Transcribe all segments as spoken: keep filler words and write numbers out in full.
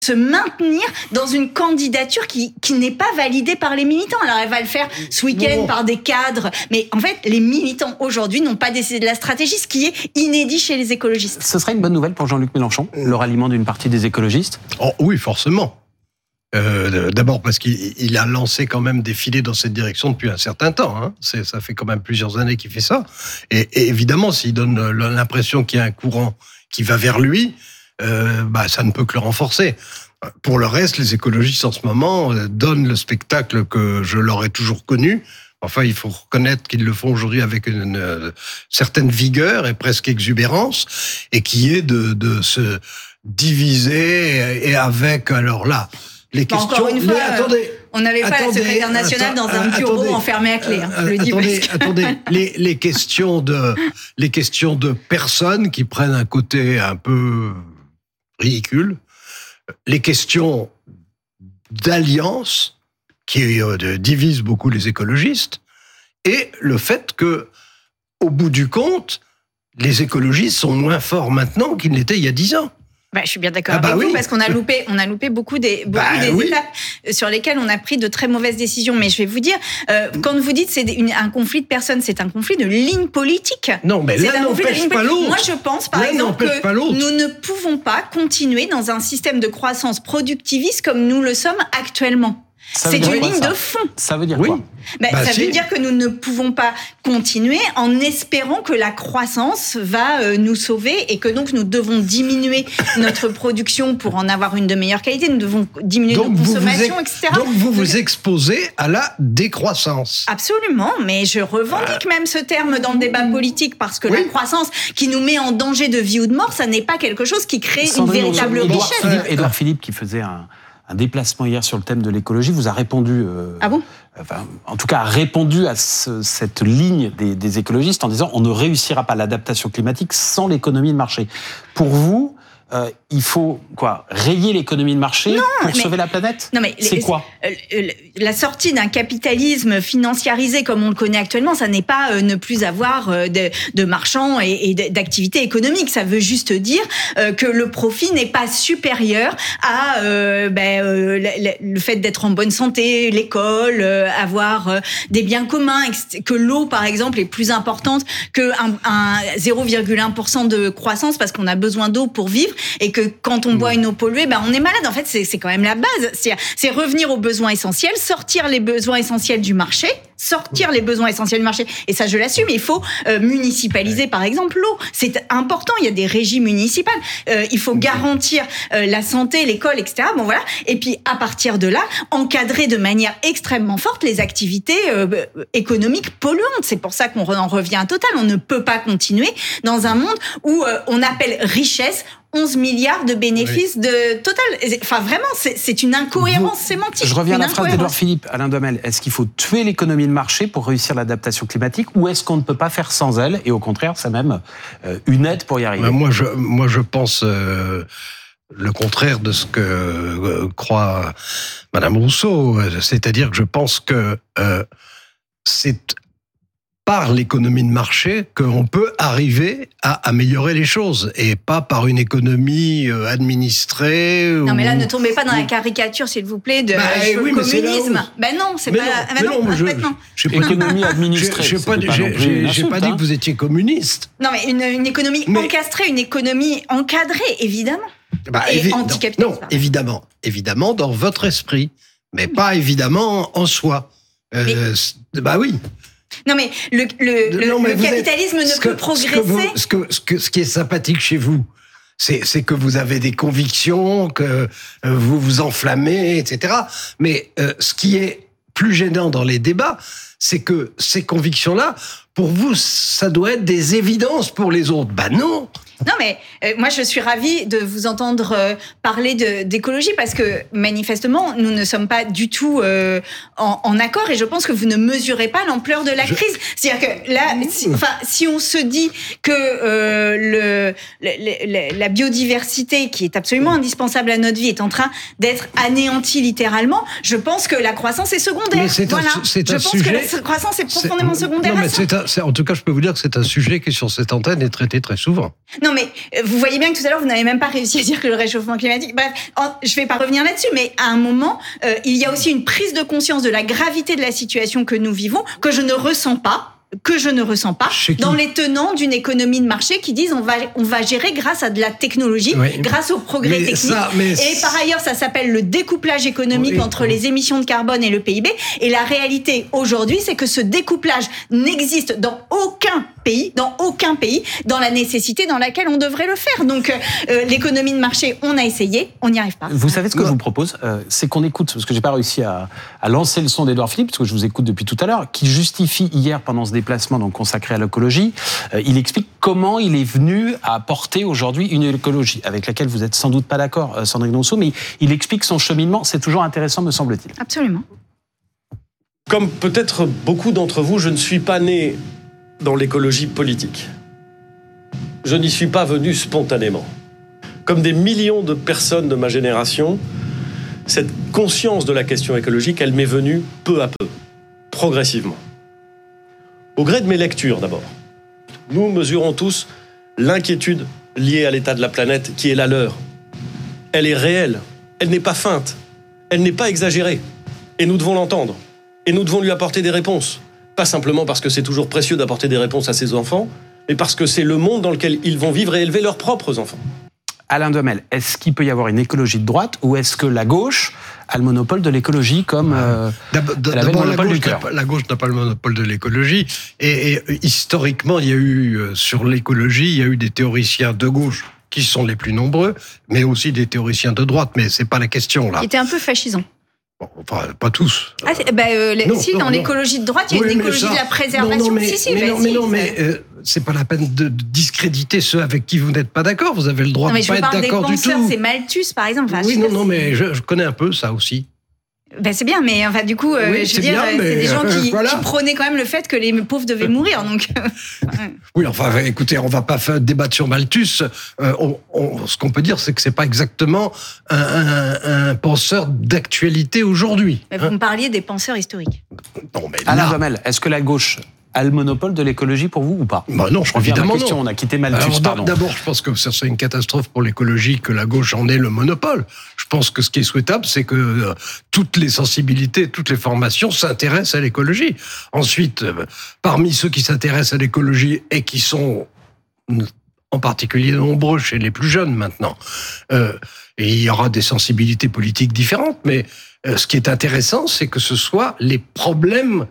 se maintenir dans une candidature qui, qui n'est pas validée par les militants. Alors, elle va le faire ce week-end bon. par des cadres. Mais en fait, les militants, aujourd'hui, n'ont pas décidé de la stratégie, ce qui est inédit chez les écologistes. Ce serait une bonne nouvelle pour Jean-Luc Mélenchon, le ralliement d'une partie des écologistes ? Oh, oui, forcément. Euh, d'abord parce qu'il il a lancé quand même des filets dans cette direction depuis un certain temps. Hein. C'est, ça fait quand même plusieurs années qu'il fait ça. Et, et évidemment, s'il donne l'impression qu'il y a un courant qui va vers lui, euh, bah, ça ne peut que le renforcer. Pour le reste, les écologistes en ce moment donnent le spectacle que je leur ai toujours connu. Enfin, il faut reconnaître qu'ils le font aujourd'hui avec une, une certaine vigueur et presque exubérance, et qui est de, de se diviser et avec, alors là, les bah, questions... Encore une fois, les, attendez, on n'avait pas attendez, la secrétaire nationale attends, dans un bureau attendez, enfermé à clé. Hein, je le dis attendez, parce que... attendez, les, les questions de, les questions de personnes qui prennent un côté un peu ridicule, les questions d'alliance qui euh, divisent beaucoup les écologistes, et le fait que, au bout du compte, les écologistes sont moins forts maintenant qu'ils l'étaient il y a dix ans. Bah, je suis bien d'accord ah bah avec oui. vous, parce qu'on a loupé, on a loupé beaucoup des, beaucoup bah des oui. étapes sur lesquelles on a pris de très mauvaises décisions. Mais je vais vous dire, euh, quand vous dites c'est une, un conflit de personnes, c'est un conflit de ligne politique. Non, mais l'un n'empêche pas l'autre. Moi, je pense, par l'un exemple, que nous ne pouvons pas continuer dans un système de croissance productiviste comme nous le sommes actuellement. C'est une ligne ça de fond. Ça veut dire oui. quoi bah, bah, Ça si. veut dire que nous ne pouvons pas continuer en espérant que la croissance va euh, nous sauver, et que donc nous devons diminuer notre production pour en avoir une de meilleure qualité. Nous devons diminuer donc nos consommations, ex- et cetera. Donc vous vous exposez à la décroissance. Absolument, mais je revendique même ce terme dans le débat politique, parce que oui. la croissance qui nous met en danger de vie ou de mort, ça n'est pas quelque chose qui crée Sandrine, une véritable Édouard richesse. Philippe, Édouard Philippe, qui faisait un... un déplacement hier sur le thème de l'écologie, vous a répondu... Euh, ah bon enfin, en tout cas, a répondu à ce, cette ligne des, des écologistes en disant on ne réussira pas l'adaptation climatique sans l'économie de marché. Pour vous, euh, il faut quoi rayer l'économie de marché non, pour mais, sauver la planète. Non mais c'est les, quoi euh, La sortie d'un capitalisme financiarisé comme on le connaît actuellement, ça n'est pas euh, ne plus avoir euh, de, de marchands et, et d'activités économiques. Ça veut juste dire euh, que le profit n'est pas supérieur à euh, ben, euh, le, le fait d'être en bonne santé, l'école, euh, avoir euh, des biens communs, que l'eau par exemple est plus importante que un, un zéro virgule un pour cent de croissance parce qu'on a besoin d'eau pour vivre. Et que quand on boit une eau polluée, ben on est malade. En fait, c'est, c'est quand même la base. C'est, c'est revenir aux besoins essentiels, sortir les besoins essentiels du marché, sortir les besoins essentiels du marché. Et ça, je l'assume. Il faut euh, municipaliser, par exemple, l'eau. C'est important. Il y a des régies municipales. Euh, il faut garantir euh, la santé, l'école, et cetera. Bon, voilà. Et puis, à partir de là, encadrer de manière extrêmement forte les activités euh, économiques polluantes. C'est pour ça qu'on en revient à Total. On ne peut pas continuer dans un monde où euh, on appelle richesse onze milliards de bénéfices oui. de Total. Enfin, vraiment, c'est, c'est une incohérence Vous, sémantique. Je reviens à la phrase d'Édouard Philippe, Alain Duhamel. Est-ce qu'il faut tuer l'économie de marché pour réussir l'adaptation climatique, ou est-ce qu'on ne peut pas faire sans elle, et au contraire, c'est même euh, une aide pour y arriver ? Moi, je, moi, je pense euh, le contraire de ce que euh, croit Madame Rousseau. C'est-à-dire que je pense que euh, c'est par l'économie de marché qu'on peut arriver à améliorer les choses, et pas par une économie administrée. Non, ou... mais là, ne tombez pas dans la caricature, s'il vous plaît, de bah, euh, oui, communisme. Ben non, c'est mais pas. Non, ben non, non, en je, fait, non. Je, je, économie administrée. Je n'ai pas, pas, j'ai, j'ai, j'ai pas dit hein. que vous étiez communiste. Non, mais une, une économie mais... encastrée, une économie encadrée, évidemment. Bah, et évi- anticapitaliste. Non, non évidemment, évidemment dans votre esprit, mais oui. pas évidemment en soi. Euh, mais... Bah oui. Non mais le, le, non, mais le capitalisme êtes, ne peut que, progresser. Ce, que vous, ce, que, ce, que, ce qui est sympathique chez vous, c'est, c'est que vous avez des convictions, que euh, vous vous enflammez, et cetera. Mais euh, ce qui est plus gênant dans les débats, c'est que ces convictions-là, pour vous, ça doit être des évidences pour les autres. Bah non. Non, mais euh, moi, je suis ravie de vous entendre euh, parler de, d'écologie, parce que manifestement, nous ne sommes pas du tout euh, en, en accord, et je pense que vous ne mesurez pas l'ampleur de la je... crise. C'est-à-dire que là, si, enfin, si on se dit que euh, le, le, le, la biodiversité, qui est absolument indispensable à notre vie, est en train d'être anéantie littéralement, je pense que la croissance est secondaire. Mais c'est voilà. un, c'est je un pense sujet... que la croissance est profondément c'est... secondaire. Non, mais à ça. c'est un, c'est, en tout cas, je peux vous dire que c'est un sujet qui, sur cette antenne, est traité très souvent. Non, non, mais vous voyez bien que tout à l'heure, vous n'avez même pas réussi à dire que le réchauffement climatique... Bref, je vais pas revenir là-dessus, mais à un moment, euh, il y a aussi une prise de conscience de la gravité de la situation que nous vivons, que je ne ressens pas, que je ne ressens pas dans les tenants d'une économie de marché qui disent on va on va gérer grâce à de la technologie, oui. grâce au progrès mais technique. Ça, mais et par ailleurs, ça s'appelle le découplage économique oui. entre les émissions de carbone et le P I B. Et la réalité aujourd'hui, c'est que ce découplage n'existe dans aucun pays, dans aucun pays, dans la nécessité dans laquelle on devrait le faire. Donc euh, l'économie de marché, on a essayé, on n'y arrive pas. Vous savez ce que ouais. je vous propose, euh, c'est qu'on écoute, parce que j'ai pas réussi à, à lancer le son d'Édouard Philippe, parce que je vous écoute depuis tout à l'heure, qui justifie hier pendant ce déplacement donc consacré à l'écologie, euh, il explique comment il est venu à porter aujourd'hui une écologie avec laquelle vous êtes sans doute pas d'accord, euh, Sandrine Rousseau, mais il explique son cheminement. C'est toujours intéressant, me semble-t-il. Absolument. Comme peut-être beaucoup d'entre vous, je ne suis pas né dans l'écologie politique. Je n'y suis pas venu spontanément. Comme des millions de personnes de ma génération, cette conscience de la question écologique, elle m'est venue peu à peu, progressivement. Au gré de mes lectures, d'abord, nous mesurons tous l'inquiétude liée à l'état de la planète qui est la leur. Elle est réelle, elle n'est pas feinte, elle n'est pas exagérée. Et nous devons l'entendre. Et nous devons lui apporter des réponses. Pas simplement parce que c'est toujours précieux d'apporter des réponses à ses enfants, mais parce que c'est le monde dans lequel ils vont vivre et élever leurs propres enfants. Alain Duhamel, est-ce qu'il peut y avoir une écologie de droite ou est-ce que la gauche a le monopole de l'écologie comme euh, D'abord, elle avait le monopole du cœur ? La gauche n'a pas le monopole de l'écologie et, et historiquement, il y a eu sur l'écologie, il y a eu des théoriciens de gauche qui sont les plus nombreux, mais aussi des théoriciens de droite. Mais c'est pas la question là. Qui était un peu fascisant. Bon, enfin, pas tous. Ah, bah, euh, les, non, si, non, dans non. l'écologie de droite, il y a oui, une écologie ça, de la préservation. Non, non, mais, si, si, mais, bah, non, si, mais non, mais euh, c'est pas la peine de discréditer ceux avec qui vous n'êtes pas d'accord. Vous avez le droit non, de ne pas être d'accord du tout. Mais je parle des penseurs, c'est Malthus, par exemple. Enfin, oui, non, non, mais je, je connais un peu ça aussi. Ben c'est bien, mais enfin du coup, euh, oui, je veux dire, bien, c'est des gens qui, euh, voilà. qui prônaient quand même le fait que les pauvres devaient mourir. Donc, ouais. Oui, enfin, écoutez, on va pas faire débattre sur Malthus. Euh, on, on, ce qu'on peut dire, c'est que c'est pas exactement un, un, un penseur d'actualité aujourd'hui. Mais vous hein. me parliez des penseurs historiques. Non, mais Alain Duhamel, est-ce que la gauche a le monopole de l'écologie pour vous ou pas ? Bah non, je évidemment question, non. On a quitté Malthus, Alors, pardon. D'abord, je pense que ça serait une catastrophe pour l'écologie que la gauche en ait le monopole. Je pense que ce qui est souhaitable, c'est que euh, toutes les sensibilités, toutes les formations s'intéressent à l'écologie. Ensuite, euh, parmi ceux qui s'intéressent à l'écologie et qui sont en particulier nombreux chez les plus jeunes maintenant, euh, et il y aura des sensibilités politiques différentes, mais euh, ce qui est intéressant, c'est que ce soit les problèmes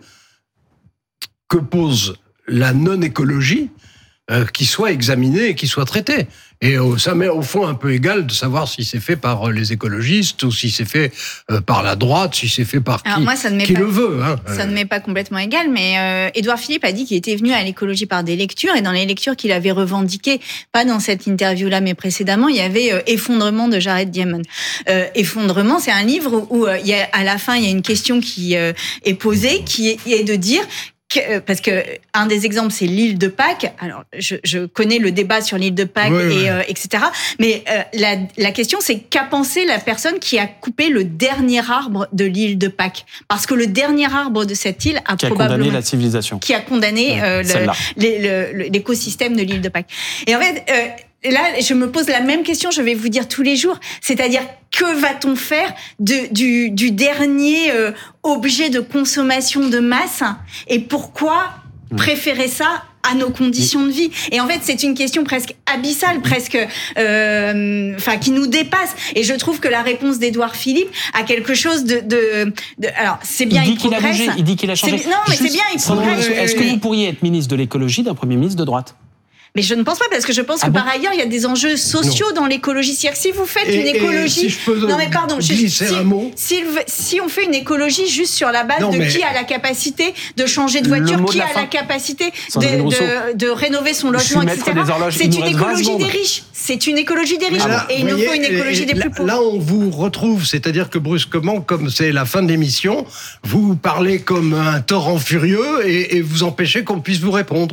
que pose la non-écologie euh, qui soit examinée et qui soit traitée. Et euh, ça m'est au fond un peu égal de savoir si c'est fait par euh, les écologistes ou si c'est fait euh, par la droite, si c'est fait par Alors qui, moi, ça ne qui pas, le veut. Hein. Ça ne m'est pas complètement égal, mais euh, Édouard Philippe a dit qu'il était venu à l'écologie par des lectures, et dans les lectures qu'il avait revendiquées, pas dans cette interview-là, mais précédemment, il y avait euh, Effondrement de Jared Diamond. Euh, Effondrement, c'est un livre où euh, il y a, à la fin, il y a une question qui euh, est posée, qui est, est de dire... Parce que un des exemples, c'est l'île de Pâques. Alors, je, je connais le débat sur l'île de Pâques, oui, et, oui. Euh, et cetera. Mais euh, la, la question, c'est qu'a pensé la personne qui a coupé le dernier arbre de l'île de Pâques ? Parce que le dernier arbre de cette île a qui probablement... Qui a condamné la civilisation. Qui a condamné ouais, euh, le, le, le, l'écosystème de l'île de Pâques. Et en fait... Euh, Là, je me pose la même question, je vais vous dire tous les jours. C'est-à-dire, que va-t-on faire de, du, du dernier euh, objet de consommation de masse ? Et pourquoi mmh. préférer ça à nos conditions de vie ? Et en fait, c'est une question presque abyssale, presque, euh, enfin, qui nous dépasse. Et je trouve que la réponse d'Édouard Philippe a quelque chose de, de, de alors, c'est bien, il, dit il progresse. Qu'il a bougé, il dit qu'il a changé. C'est, non, mais Juste, c'est bien, il progresse. Est-ce que vous pourriez être ministre de l'écologie d'un Premier ministre de droite ? Mais je ne pense pas, parce que je pense ah que bon par ailleurs, il y a des enjeux sociaux non. dans l'écologie. C'est-à-dire que si vous faites et, une écologie... Et si je peux non mais pardon, glisser si, un mot. Si, si on fait une écologie juste sur la base non, de mais... qui a la capacité de changer de voiture, qui a la capacité de, de, de rénover son logement, et cetera. Horloges, c'est une écologie des riches. C'est une écologie des riches. Là, et il nous faut une écologie des là, plus pauvres. Là, on vous retrouve, c'est-à-dire que brusquement, comme c'est la fin de l'émission, vous parlez comme un torrent furieux et, et vous empêchez qu'on puisse vous répondre.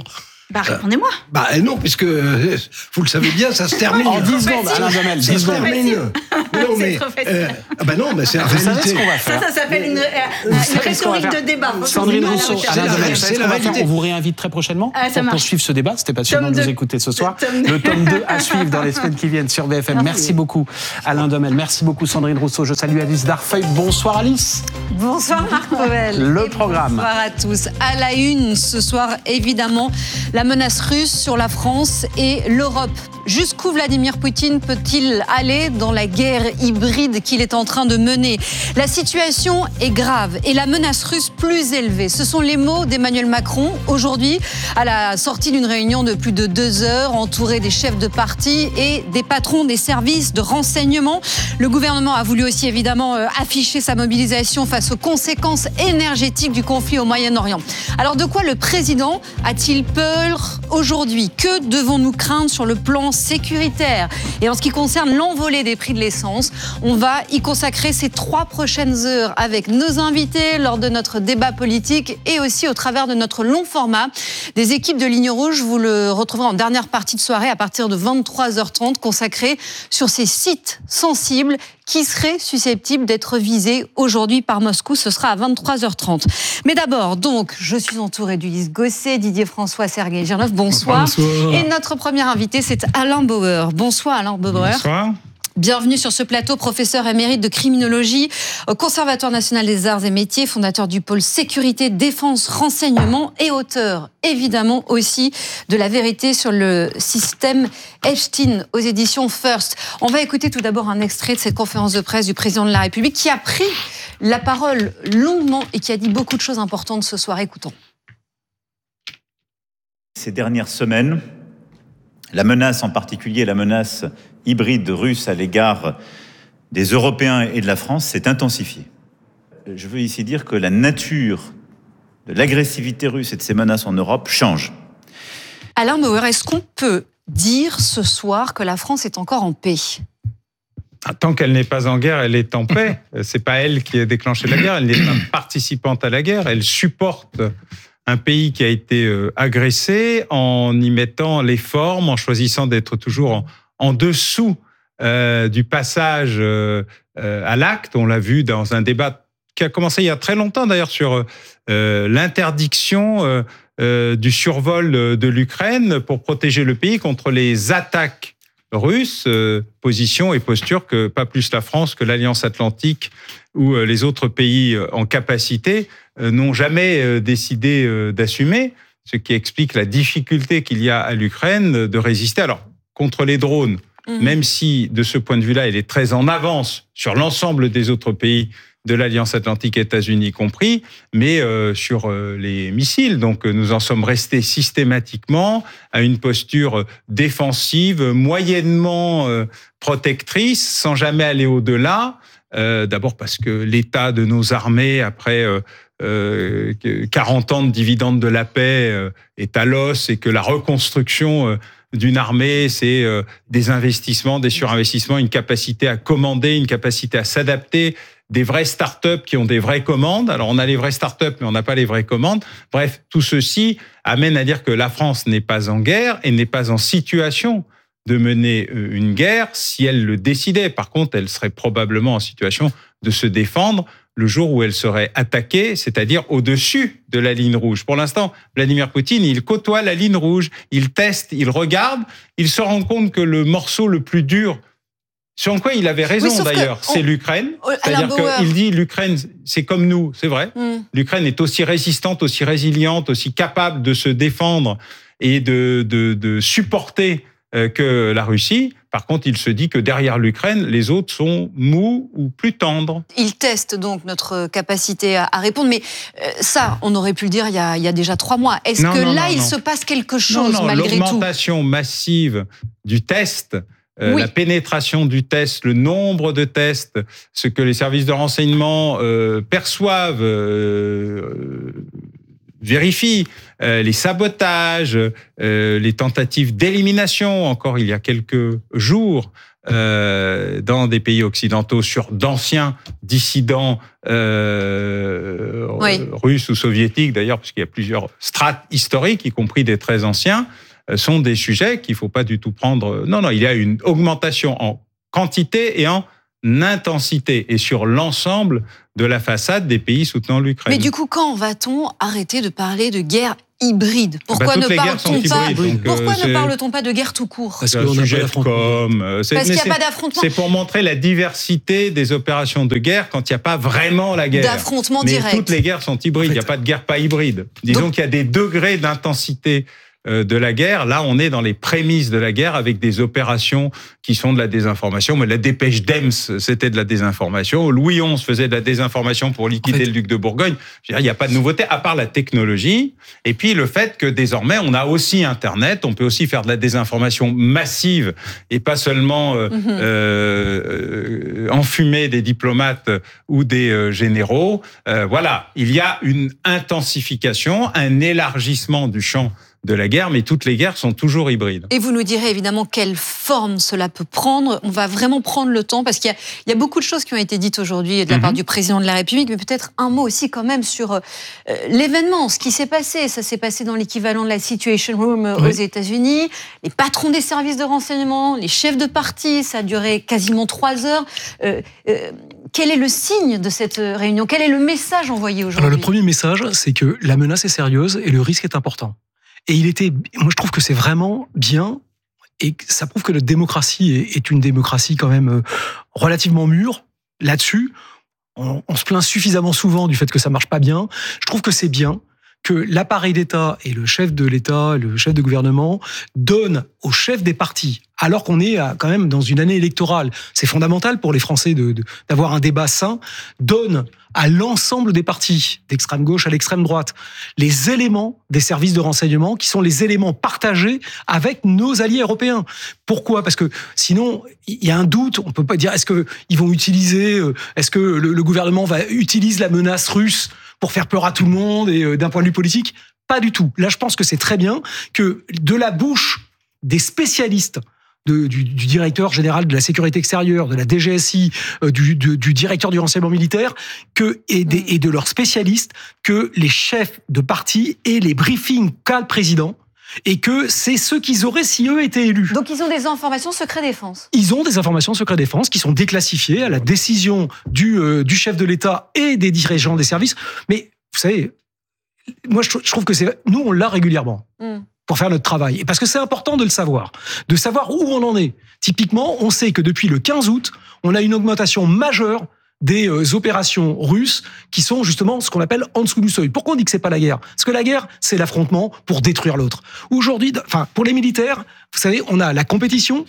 Bah, répondez-moi. Bah non, puisque euh, vous le savez bien, ça se termine. En dix secondes, Alain Duhamel, Ça dix se secondes. termine. Mais non, C'est mais, trop facile. euh, ah bah non, mais c'est la Vous savez réalité. ce qu'on va faire? Ça, ça s'appelle une, euh, une savez ce qu'on va rhétorique faire de débat. Sandrine Franchement, Rousseau, c'est Alain la Duhamel, recherche. vous savez ce c'est qu'on la va faire? réalité. On vous réinvite très prochainement Ah, ça pour marche. poursuivre ce débat. C'était passionnant Tome de vous deux. écouter ce soir. Tome deux. Le tome deux à suivre dans les semaines qui viennent sur B F M. Merci beaucoup, Alain Duhamel. Merci beaucoup, Sandrine Rousseau. Je salue Alice Darfeuille. Bonsoir, Alice. Bonsoir Marc Revel. Le Et programme. Bonsoir à tous. À la une ce soir, évidemment, la menace russe sur la France et l'Europe. Jusqu'où Vladimir Poutine peut-il aller dans la guerre hybride qu'il est en train de mener? La situation est grave et la menace russe plus élevée. Ce sont les mots d'Emmanuel Macron aujourd'hui à la sortie d'une réunion de plus de deux heures, entouré des chefs de parti et des patrons des services de renseignement. Le gouvernement a voulu aussi évidemment afficher sa mobilisation face aux conséquences énergétiques du conflit au Moyen-Orient. Alors de quoi le président a-t-il peur aujourd'hui? Que devons-nous craindre sur le plan sécuritaire? Et en ce qui concerne l'envolée des prix de l'essence, on va y consacrer ces trois prochaines heures avec nos invités lors de notre débat politique et aussi au travers de notre long format. Des équipes de Ligne Rouge, vous le retrouverez en dernière partie de soirée à partir de vingt-trois heures trente, consacrée sur ces sites sensibles qui seraient susceptibles d'être visés aujourd'hui par Moscou. Ce sera à vingt-trois heures trente. Mais d'abord, donc, je suis entourée d'Ulysse Gosset, Didier François, Sergueï Girnov. Bonsoir. Bonsoir. Et notre premier invité, c'est Alain Bauer. Bonsoir Alain Bauer. Bonsoir. Bienvenue sur ce plateau, professeur émérite de criminologie au Conservatoire national des arts et métiers, fondateur du pôle sécurité, défense, renseignement et auteur, évidemment, aussi de La vérité sur le système Epstein aux éditions First. On va écouter tout d'abord un extrait de cette conférence de presse du président de la République qui a pris la parole longuement et qui a dit beaucoup de choses importantes ce soir. Écoutons. Ces dernières semaines, la menace, en particulier la menace hybride russe à l'égard des Européens et de la France, s'est intensifiée. Je veux ici dire que la nature de l'agressivité russe et de ces menaces en Europe change. Alain Bauer, est-ce qu'on peut dire ce soir que la France est encore en paix ? Tant qu'elle n'est pas en guerre, elle est en paix. C'est pas elle qui a déclenché la guerre, elle n'est pas participante à la guerre, elle supporte un pays qui a été agressé en y mettant les formes, en choisissant d'être toujours en, en dessous euh, du passage euh, à l'acte. On l'a vu dans un débat qui a commencé il y a très longtemps d'ailleurs sur euh, l'interdiction euh, euh, du survol de l'Ukraine pour protéger le pays contre les attaques russes, euh, position et posture que pas plus la France que l'Alliance Atlantique ou euh, les autres pays euh, en capacité euh, n'ont jamais euh, décidé euh, d'assumer, ce qui explique la difficulté qu'il y a à l'Ukraine de résister. Alors, contre les drones, mmh. même si de ce point de vue-là, elle est très en avance sur l'ensemble des autres pays de l'Alliance Atlantique, États-Unis compris, mais euh, sur euh, les missiles. Donc, nous en sommes restés systématiquement à une posture défensive, moyennement euh, protectrice, sans jamais aller au-delà. Euh, d'abord parce que l'état de nos armées, après euh, euh, quarante ans de dividendes de la paix, euh, est à l'os et que la reconstruction... Euh, d'une armée, c'est euh, des investissements, des surinvestissements, une capacité à commander, une capacité à s'adapter, des vraies start-up qui ont des vraies commandes. Alors, on a les vraies start-up, mais on n'a pas les vraies commandes. Bref, tout ceci amène à dire que la France n'est pas en guerre et n'est pas en situation de mener une guerre si elle le décidait. Par contre, elle serait probablement en situation de se défendre le jour où elle serait attaquée, c'est-à-dire au-dessus de la ligne rouge. Pour l'instant, Vladimir Poutine, il côtoie la ligne rouge, il teste, il regarde, il se rend compte que le morceau le plus dur, sur quoi il avait raison oui, d'ailleurs, on... c'est l'Ukraine. C'est-à-dire qu'il dit l'Ukraine, c'est comme nous, c'est vrai. Mm. L'Ukraine est aussi résistante, aussi résiliente, aussi capable de se défendre et de, de, de supporter que la Russie. Par contre, il se dit que derrière l'Ukraine, les autres sont mous ou plus tendres. Il teste donc notre capacité à, à répondre, mais euh, ça, on aurait pu le dire il y a, il y a déjà trois mois. Est-ce non, que non, là, non, il non. se passe quelque chose non, non, malgré tout ? L'augmentation massive du test, euh, oui. la pénétration du test, le nombre de tests, ce que les services de renseignement euh, perçoivent, euh, vérifient, euh, les sabotages, euh, les tentatives d'élimination, encore il y a quelques jours, euh, dans des pays occidentaux sur d'anciens dissidents euh, oui. russes ou soviétiques, d'ailleurs, puisqu'il y a plusieurs strates historiques, y compris des très anciens, euh, sont des sujets qu'il ne faut pas du tout prendre... Non, non, il y a une augmentation en quantité et en intensité, et sur l'ensemble de la façade des pays soutenant l'Ukraine. Mais du coup, quand va-t-on arrêter de parler de guerre hybride? Pourquoi bah, ne parle-t-on pas hybrides, Pourquoi euh, ne parle-t-on pas de guerre tout court? Parce qu'on n'a pas d'affrontement. Parce qu'il n'y a pas d'affrontement. C'est pour montrer la diversité des opérations de guerre quand il n'y a pas vraiment la guerre. D'affrontement Mais direct. toutes les guerres sont hybrides. Il n'y a pas de guerre pas hybride. Disons Donc, qu'il y a des degrés d'intensité de la guerre. Là, on est dans les prémices de la guerre avec des opérations qui sont de la désinformation. Mais la dépêche d'Ems, c'était de la désinformation. Louis onze faisait de la désinformation pour liquider en fait, le duc de Bourgogne. Je veux dire, il n'y a pas de nouveauté, à part la technologie. Et puis, le fait que désormais, on a aussi Internet. On peut aussi faire de la désinformation massive et pas seulement euh, mm-hmm. euh, enfumer des diplomates ou des euh, généraux. Euh, voilà, il y a une intensification, un élargissement du champ de la guerre, mais toutes les guerres sont toujours hybrides. Et vous nous direz évidemment quelle forme cela peut prendre. On va vraiment prendre le temps, parce qu'il y a, il y a beaucoup de choses qui ont été dites aujourd'hui de la mm-hmm. part du président de la République, mais peut-être un mot aussi quand même sur euh, l'événement, ce qui s'est passé. Ça s'est passé dans l'équivalent de la Situation Room euh, oui. aux États-Unis. Les patrons des services de renseignement, les chefs de parti, ça a duré quasiment trois heures. Euh, euh, quel est le signe de cette réunion? Quel est le message envoyé aujourd'hui? Alors, le premier message, c'est que la menace est sérieuse et le risque est important. Et il était, moi je trouve que c'est vraiment bien, et ça prouve que notre démocratie est, est une démocratie quand même relativement mûre là-dessus. On, on se plaint suffisamment souvent du fait que ça marche pas bien. Je trouve que c'est bien que l'appareil d'État et le chef de l'État, le chef de gouvernement, donnent aux chefs des partis, alors qu'on est quand même dans une année électorale, c'est fondamental pour les Français de, de, d'avoir un débat sain, donnent à l'ensemble des partis, d'extrême gauche à l'extrême droite, les éléments des services de renseignement qui sont les éléments partagés avec nos alliés européens. Pourquoi ? Parce que sinon, il y a un doute, on peut pas dire, est-ce qu'ils vont utiliser, est-ce que le, le gouvernement va utiliser la menace russe pour faire peur à tout le monde et d'un point de vue politique? Pas du tout. Là, je pense que c'est très bien que de la bouche des spécialistes, de, du, du directeur général de la sécurité extérieure, de la D G S I, euh, du, du, du directeur du renseignement militaire, que, et, des, et de leurs spécialistes, que les chefs de parti aient les briefings qu'a le président, et que c'est ceux qu'ils auraient si eux étaient élus. Donc ils ont des informations secret défense. Ils ont des informations secret défense qui sont déclassifiées à la décision du, euh, du chef de l'État et des dirigeants des services. Mais vous savez, moi je, je trouve que c'est, nous on l'a régulièrement. Mm. Pour faire notre travail. Et parce que c'est important de le savoir, de savoir où on en est. Typiquement, on sait que depuis le quinze août, on a une augmentation majeure des euh, opérations russes qui sont justement ce qu'on appelle en dessous du seuil. Pourquoi on dit que c'est pas la guerre ? Parce que la guerre, c'est l'affrontement pour détruire l'autre. Aujourd'hui, enfin, pour les militaires, vous savez, on a la compétition.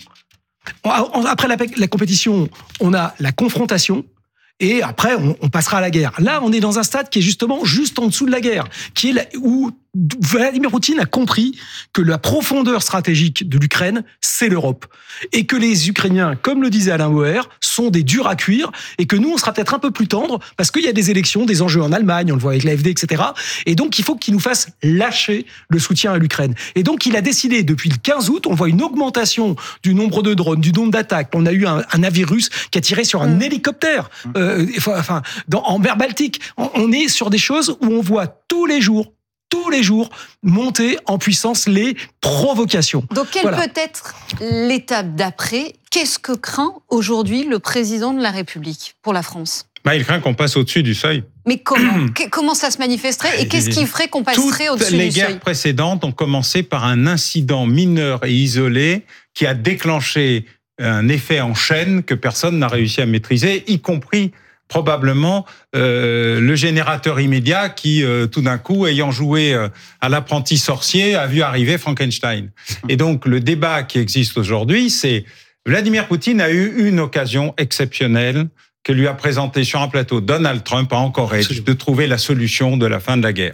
Après la, la compétition, on a la confrontation. Et après, on, on passera à la guerre. Là, on est dans un stade qui est justement juste en dessous de la guerre, qui est là où Vladimir Poutine a compris que la profondeur stratégique de l'Ukraine, c'est l'Europe. Et que les Ukrainiens, comme le disait Alain Boer, sont des durs à cuire, et que nous, on sera peut-être un peu plus tendre, parce qu'il y a des élections, des enjeux en Allemagne, on le voit avec l'A F D, et cetera. Et donc, il faut qu'il nous fasse lâcher le soutien à l'Ukraine. Et donc, il a décidé, depuis le quinze août, on voit une augmentation du nombre de drones, du nombre d'attaques. On a eu un, un navire russe qui a tiré sur un mmh. hélicoptère, euh, enfin, dans, en mer Baltique. On, on est sur des choses où on voit tous les jours, tous les jours, monter en puissance les provocations. Donc, quelle voilà. peut être l'étape d'après ? Qu'est-ce que craint aujourd'hui le président de la République pour la France ? Bah, il craint qu'on passe au-dessus du seuil. Mais comment Comment ça se manifesterait ? Et qu'est-ce qui ferait qu'on passerait Toutes au-dessus du seuil ? Les guerres précédentes ont commencé par un incident mineur et isolé qui a déclenché un effet en chaîne que personne n'a réussi à maîtriser, y compris probablement euh, le générateur immédiat qui, euh, tout d'un coup, ayant joué euh, à l'apprenti sorcier, a vu arriver Frankenstein. Et donc, le débat qui existe aujourd'hui, c'est Vladimir Poutine a eu une occasion exceptionnelle que lui a présentée sur un plateau Donald Trump à Anchorage de trouver la solution de la fin de la guerre.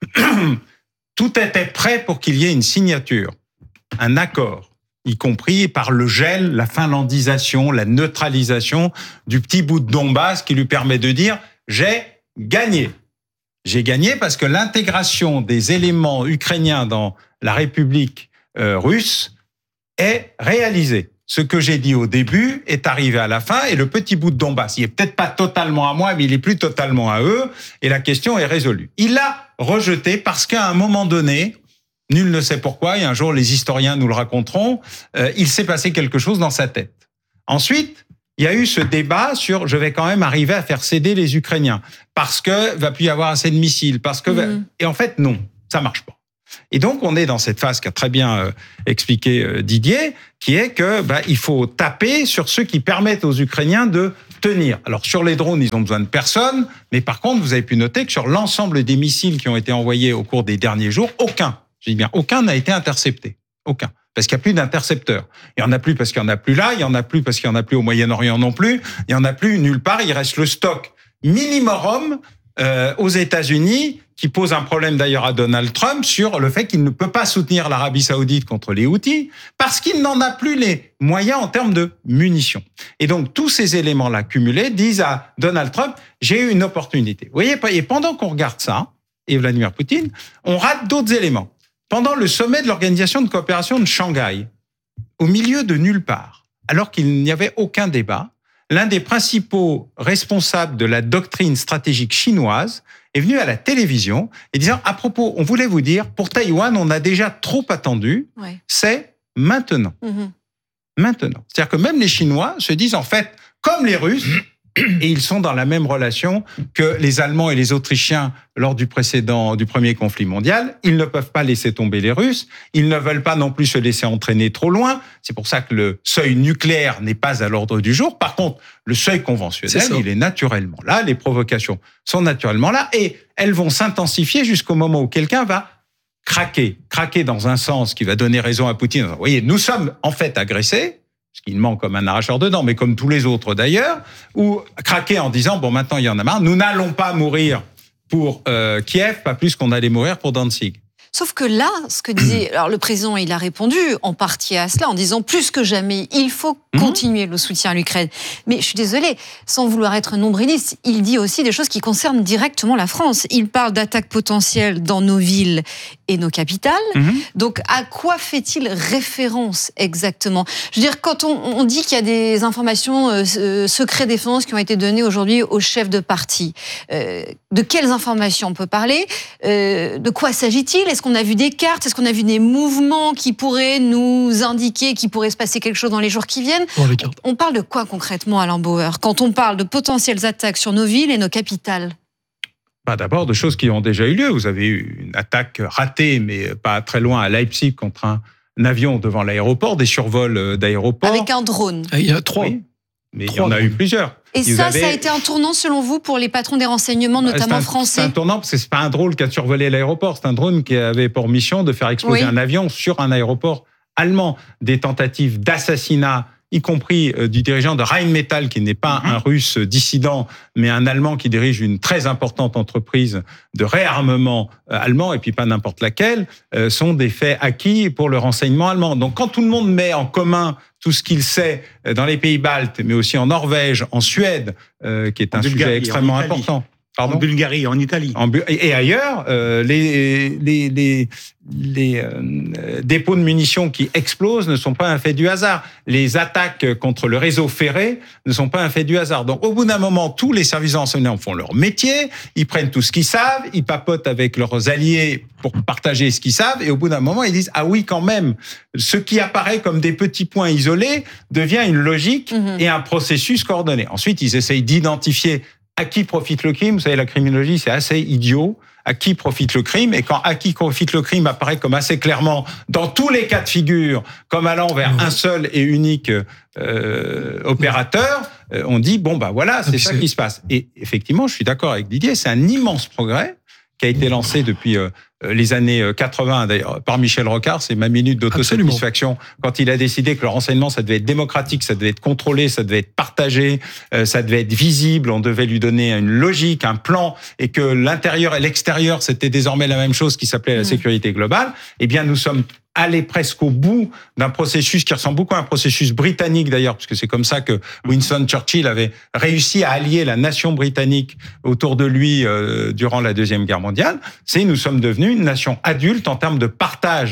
Tout était prêt pour qu'il y ait une signature, un accord, y compris par le gel, la finlandisation, la neutralisation du petit bout de Donbass qui lui permet de dire « j'ai gagné ». J'ai gagné parce que l'intégration des éléments ukrainiens dans la République euh, russe est réalisée. ce que j'ai dit au début est arrivé à la fin et le petit bout de Donbass, il est peut-être pas totalement à moi, mais il est plus totalement à eux et la question est résolue. Il l'a rejeté parce qu'à un moment donné, nul ne sait pourquoi, et un jour les historiens nous le raconteront, euh, il s'est passé quelque chose dans sa tête. Ensuite, il y a eu ce débat sur je vais quand même arriver à faire céder les Ukrainiens parce que va plus y avoir assez de missiles, parce que mmh. et en fait non, ça marche pas. Et donc on est dans cette phase qu'a très bien euh, expliqué euh, Didier, qui est que bah, il faut taper sur ceux qui permettent aux Ukrainiens de tenir. Alors sur les drones, ils ont besoin de personne, mais par contre vous avez pu noter que sur l'ensemble des missiles qui ont été envoyés au cours des derniers jours, aucun, je dis bien aucun n'a été intercepté, aucun. Parce qu'il n'y a plus d'intercepteurs. Il n'y en a plus parce qu'il n'y en a plus là, il n'y en a plus parce qu'il n'y en a plus au Moyen-Orient non plus, il n'y en a plus nulle part, il reste le stock minimum euh, aux États-Unis, qui pose un problème d'ailleurs à Donald Trump sur le fait qu'il ne peut pas soutenir l'Arabie Saoudite contre les Houthis, parce qu'il n'en a plus les moyens en termes de munitions. Et donc tous ces éléments-là cumulés disent à Donald Trump, j'ai eu une opportunité. Vous voyez, et pendant qu'on regarde ça, et Vladimir Poutine, on rate d'autres éléments. Pendant le sommet de l'Organisation de coopération de Shanghai, au milieu de nulle part, alors qu'il n'y avait aucun débat, l'un des principaux responsables de la doctrine stratégique chinoise est venu à la télévision et disant, à propos, on voulait vous dire, pour Taïwan, on a déjà trop attendu, ouais. c'est maintenant. Mmh. Maintenant. C'est-à-dire que même les Chinois se disent, en fait, comme les Russes, et ils sont dans la même relation que les Allemands et les Autrichiens lors du précédent, du premier conflit mondial. Ils ne peuvent pas laisser tomber les Russes. Ils ne veulent pas non plus se laisser entraîner trop loin. C'est pour ça que le seuil nucléaire n'est pas à l'ordre du jour. Par contre, le seuil conventionnel, est il est naturellement là. Les provocations sont naturellement là et elles vont s'intensifier jusqu'au moment où quelqu'un va craquer. Craquer dans un sens qui va donner raison à Poutine. Vous voyez, nous sommes en fait agressés. Ce qui manque comme un arracheur de dents, mais comme tous les autres d'ailleurs, ou craquer en disant, bon, maintenant, il y en a marre, nous n'allons pas mourir pour euh, Kiev, pas plus qu'on allait mourir pour Danzig. Sauf que là, ce que disait, alors le président, il a répondu en partie à cela en disant plus que jamais, il faut continuer mmh. le soutien à l'Ukraine. Mais je suis désolée, sans vouloir être nombriliste, il dit aussi des choses qui concernent directement la France. Il parle d'attaques potentielles dans nos villes et nos capitales. Mmh. Donc, à quoi fait-il référence exactement ? Je veux dire, quand on, on dit qu'il y a des informations euh, secret défense qui ont été données aujourd'hui aux chefs de parti, euh, de quelles informations on peut parler ? euh, De quoi s'agit-il ? Est-ce qu'on a vu des cartes ? Est-ce qu'on a vu des mouvements qui pourraient nous indiquer qu'il pourrait se passer quelque chose dans les jours qui viennent ? Oh, les cartes. On parle de quoi concrètement, Alain Bauer, quand on parle de potentielles attaques sur nos villes et nos capitales ? Bah d'abord, de choses qui ont déjà eu lieu. Vous avez eu une attaque ratée, mais pas très loin, à Leipzig, contre un, un avion devant l'aéroport, des survols d'aéroports. Avec un drone. Il y a trois. Oui, mais trois il y en a drones. eu plusieurs. Et Ils ça, avaient... ça a été un tournant selon vous pour les patrons des renseignements, notamment c'est un, français ? C'est un tournant parce que c'est pas un drone qui a survolé l'aéroport, c'est un drone qui avait pour mission de faire exploser oui. un avion sur un aéroport allemand. Des tentatives d'assassinat, y compris euh, du dirigeant de Rheinmetall, qui n'est pas mmh. un Russe dissident, mais un Allemand qui dirige une très importante entreprise de réarmement euh, allemand, et puis pas n'importe laquelle, euh, sont des faits acquis pour le renseignement allemand. Donc quand tout le monde met en commun tout ce qu'il sait dans les pays baltes, mais aussi en Norvège, en Suède, euh, qui est un Bulgarie, sujet extrêmement important. Pardon ? En Bulgarie, en Italie. En Bu- et ailleurs, euh, les, les, les, les euh, dépôts de munitions qui explosent ne sont pas un fait du hasard. Les attaques contre le réseau ferré ne sont pas un fait du hasard. Donc, au bout d'un moment, tous les services de renseignement font leur métier, ils prennent tout ce qu'ils savent, ils papotent avec leurs alliés pour partager ce qu'ils savent, et au bout d'un moment, ils disent « Ah oui, quand même, ce qui apparaît comme des petits points isolés devient une logique mmh. et un processus coordonné. » Ensuite, ils essayent d'identifier à qui profite le crime. Vous savez, la criminologie, c'est assez idiot. À qui profite le crime ? Et quand à qui profite le crime apparaît comme assez clairement, dans tous les cas de figure, comme allant vers mmh. un seul et unique euh, opérateur, euh, on dit, bon, bah voilà, c'est ça qui se passe. Et effectivement, je suis d'accord avec Didier, c'est un immense progrès qui a été lancé depuis euh, les années quatre-vingts, d'ailleurs, par Michel Rocard. C'est ma minute d'autosatisfaction. Absolument. Quand il a décidé que le renseignement, ça devait être démocratique, ça devait être contrôlé, ça devait être partagé, euh, ça devait être visible, on devait lui donner une logique, un plan, et que l'intérieur et l'extérieur, c'était désormais la même chose qui s'appelait la mmh. sécurité globale. Eh bien, nous sommes allés presque au bout d'un processus qui ressemble beaucoup à un processus britannique d'ailleurs, parce que c'est comme ça que Winston Churchill avait réussi à allier la nation britannique autour de lui euh, durant la Deuxième Guerre mondiale. C'est nous sommes devenus une nation adulte en termes de partage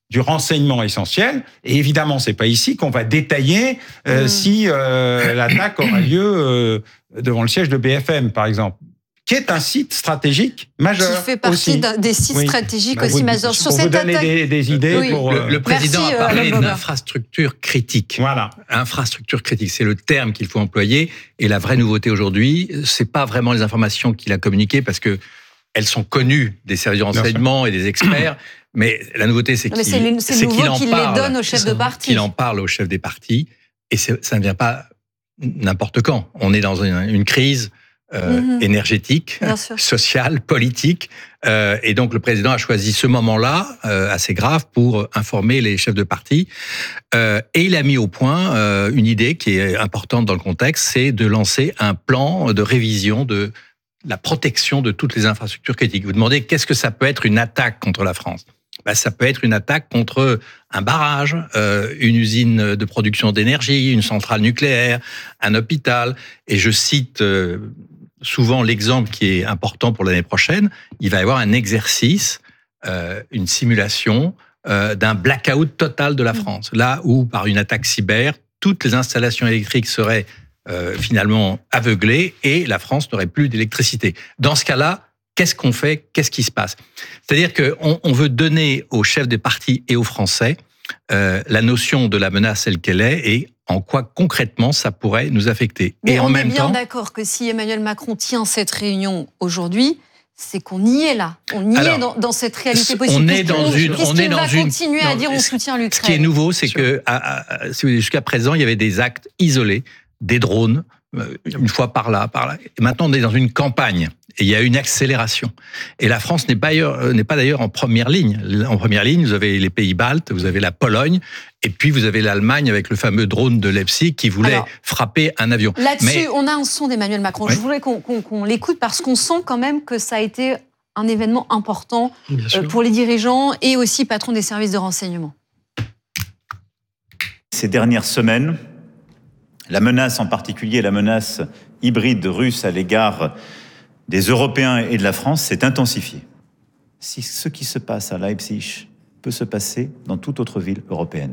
du renseignement essentiel. Et évidemment, c'est pas ici qu'on va détailler euh, mmh. si euh, l'attaque aura lieu euh, devant le siège de B F M, par exemple, qui est un site stratégique majeur. Qui fait partie des sites oui. stratégiques bah, aussi oui, majeurs. Sur pour cette vous donner attaque... des, des idées. Oui. Pour, le, le président Merci, a parlé euh, d'infrastructure critique. Voilà. Infrastructure critique, c'est le terme qu'il faut employer. Et la vraie nouveauté aujourd'hui, c'est pas vraiment les informations qu'il a communiquées, parce que elles sont connues des services de renseignement et des experts. Mais la nouveauté, c'est qu'il, c'est c'est c'est qu'il en qu'il parle, les donne au chef de parti. Qu'il en parle au chef des partis. Et c'est, ça ne vient pas n'importe quand. On est dans une, une crise euh, mm-hmm. énergétique, sociale, politique. Euh, et donc, le président a choisi ce moment-là, euh, assez grave, pour informer les chefs de parti. Euh, et il a mis au point euh, une idée qui est importante dans le contexte, c'est de lancer un plan de révision de la protection de toutes les infrastructures critiques. Vous demandez, qu'est-ce que ça peut être une attaque contre la France ? Ben, ça peut être une attaque contre un barrage, euh, une usine de production d'énergie, une centrale nucléaire, un hôpital. Et je cite euh, souvent l'exemple qui est important pour l'année prochaine. Il va y avoir un exercice, euh, une simulation euh, d'un blackout total de la France. Là où, par une attaque cyber, toutes les installations électriques seraient euh, finalement aveuglées et la France n'aurait plus d'électricité. Dans ce cas-là, qu'est-ce qu'on fait ? Qu'est-ce qui se passe ? C'est-à-dire qu'on on veut donner aux chefs des partis et aux Français euh, la notion de la menace telle qu'elle est et en quoi concrètement ça pourrait nous affecter. Mais et on en est même bien temps, d'accord que si Emmanuel Macron tient cette réunion aujourd'hui, c'est qu'on y est là. On y Alors, est dans, dans cette réalité possible. On est dans une. On est dans va une. continuer non, à dire on soutient l'Ukraine. Ce qui est nouveau, c'est que à, à, jusqu'à présent, il y avait des actes isolés, des drones, une fois par là, par là. Et maintenant, on est dans une campagne. Et il y a une accélération. Et la France n'est pas, ailleurs, n'est pas d'ailleurs en première ligne. En première ligne, vous avez les pays baltes, vous avez la Pologne, et puis vous avez l'Allemagne avec le fameux drone de Leipzig qui voulait Alors, frapper un avion. Là-dessus, Mais... on a un son d'Emmanuel Macron. Ouais. Je voudrais qu'on, qu'on, qu'on l'écoute parce qu'on sent quand même que ça a été un événement important pour les dirigeants et aussi patrons des services de renseignement. Ces dernières semaines, la menace en particulier, la menace hybride russe à l'égard des Européens et de la France s'est intensifiée. Si ce qui se passe à Leipzig peut se passer dans toute autre ville européenne.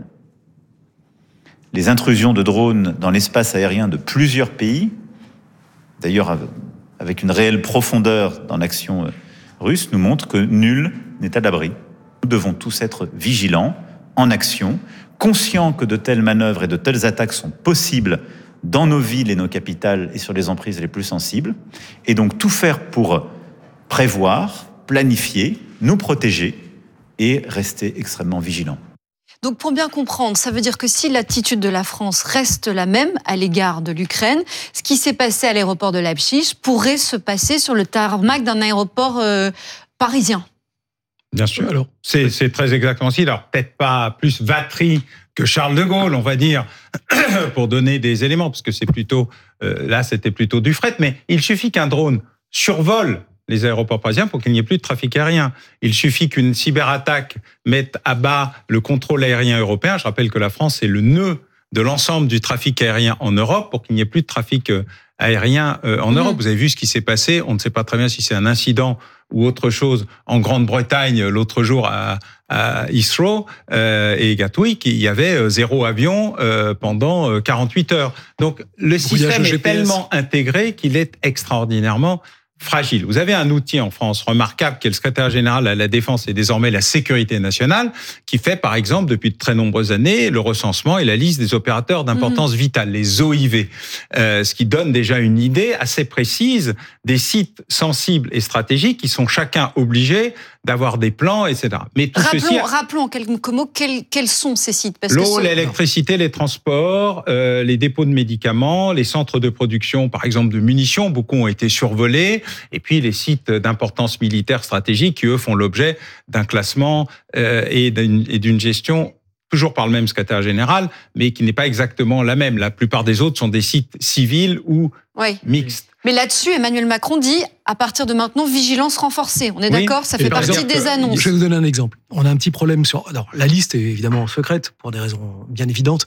Les intrusions de drones dans l'espace aérien de plusieurs pays, d'ailleurs avec une réelle profondeur dans l'action russe, nous montrent que nul n'est à l'abri. Nous devons tous être vigilants, en action, conscients que de telles manœuvres et de telles attaques sont possibles dans nos villes et nos capitales et sur les emprises les plus sensibles, et donc tout faire pour prévoir, planifier, nous protéger et rester extrêmement vigilants. Donc pour bien comprendre, ça veut dire que si l'attitude de la France reste la même à l'égard de l'Ukraine, ce qui s'est passé à l'aéroport de Leipzig pourrait se passer sur le tarmac d'un aéroport euh, parisien. Bien sûr. Alors, c'est, c'est très exactement ainsi. Alors, peut-être pas plus Vatry que Charles de Gaulle, on va dire, pour donner des éléments, parce que c'est plutôt, euh, là, c'était plutôt du fret, mais il suffit qu'un drone survole les aéroports parisiens pour qu'il n'y ait plus de trafic aérien. Il suffit qu'une cyberattaque mette à bas le contrôle aérien européen. Je rappelle que la France est le nœud de l'ensemble du trafic aérien en Europe pour qu'il n'y ait plus de trafic aérien en mmh. Europe. Vous avez vu ce qui s'est passé. On ne sait pas très bien si c'est un incident ou autre chose en Grande-Bretagne l'autre jour à, à Heathrow euh, et Gatwick. Il y avait zéro avion euh, pendant quarante-huit heures. Donc le système est tellement intégré qu'il est extraordinairement fragile. Vous avez un outil en France remarquable qui est le secrétaire général à la Défense et désormais la Sécurité nationale, qui fait par exemple depuis de très nombreuses années le recensement et la liste des opérateurs d'importance mmh. vitale, les O I V, euh, ce qui donne déjà une idée assez précise des sites sensibles et stratégiques qui sont chacun obligés d'avoir des plans, et cetera. Mais tout rappelons, ceci... rappelons en quelques mots quels, quels sont ces sites. Parce L'eau, que ce... l'électricité, les transports, euh, les dépôts de médicaments, les centres de production, par exemple, de munitions, beaucoup ont été survolés, et puis les sites d'importance militaire stratégique qui, eux, font l'objet d'un classement euh, et, d'une, et d'une gestion toujours par le même secrétaire général, mais qui n'est pas exactement la même. La plupart des autres sont des sites civils ou oui. mixtes. Mais là-dessus, Emmanuel Macron dit, à partir de maintenant, vigilance renforcée. On est oui, d'accord ? Ça fait partie exemple, des annonces. Je vais vous donner un exemple. On a un petit problème sur... Alors, la liste est évidemment secrète, pour des raisons bien évidentes,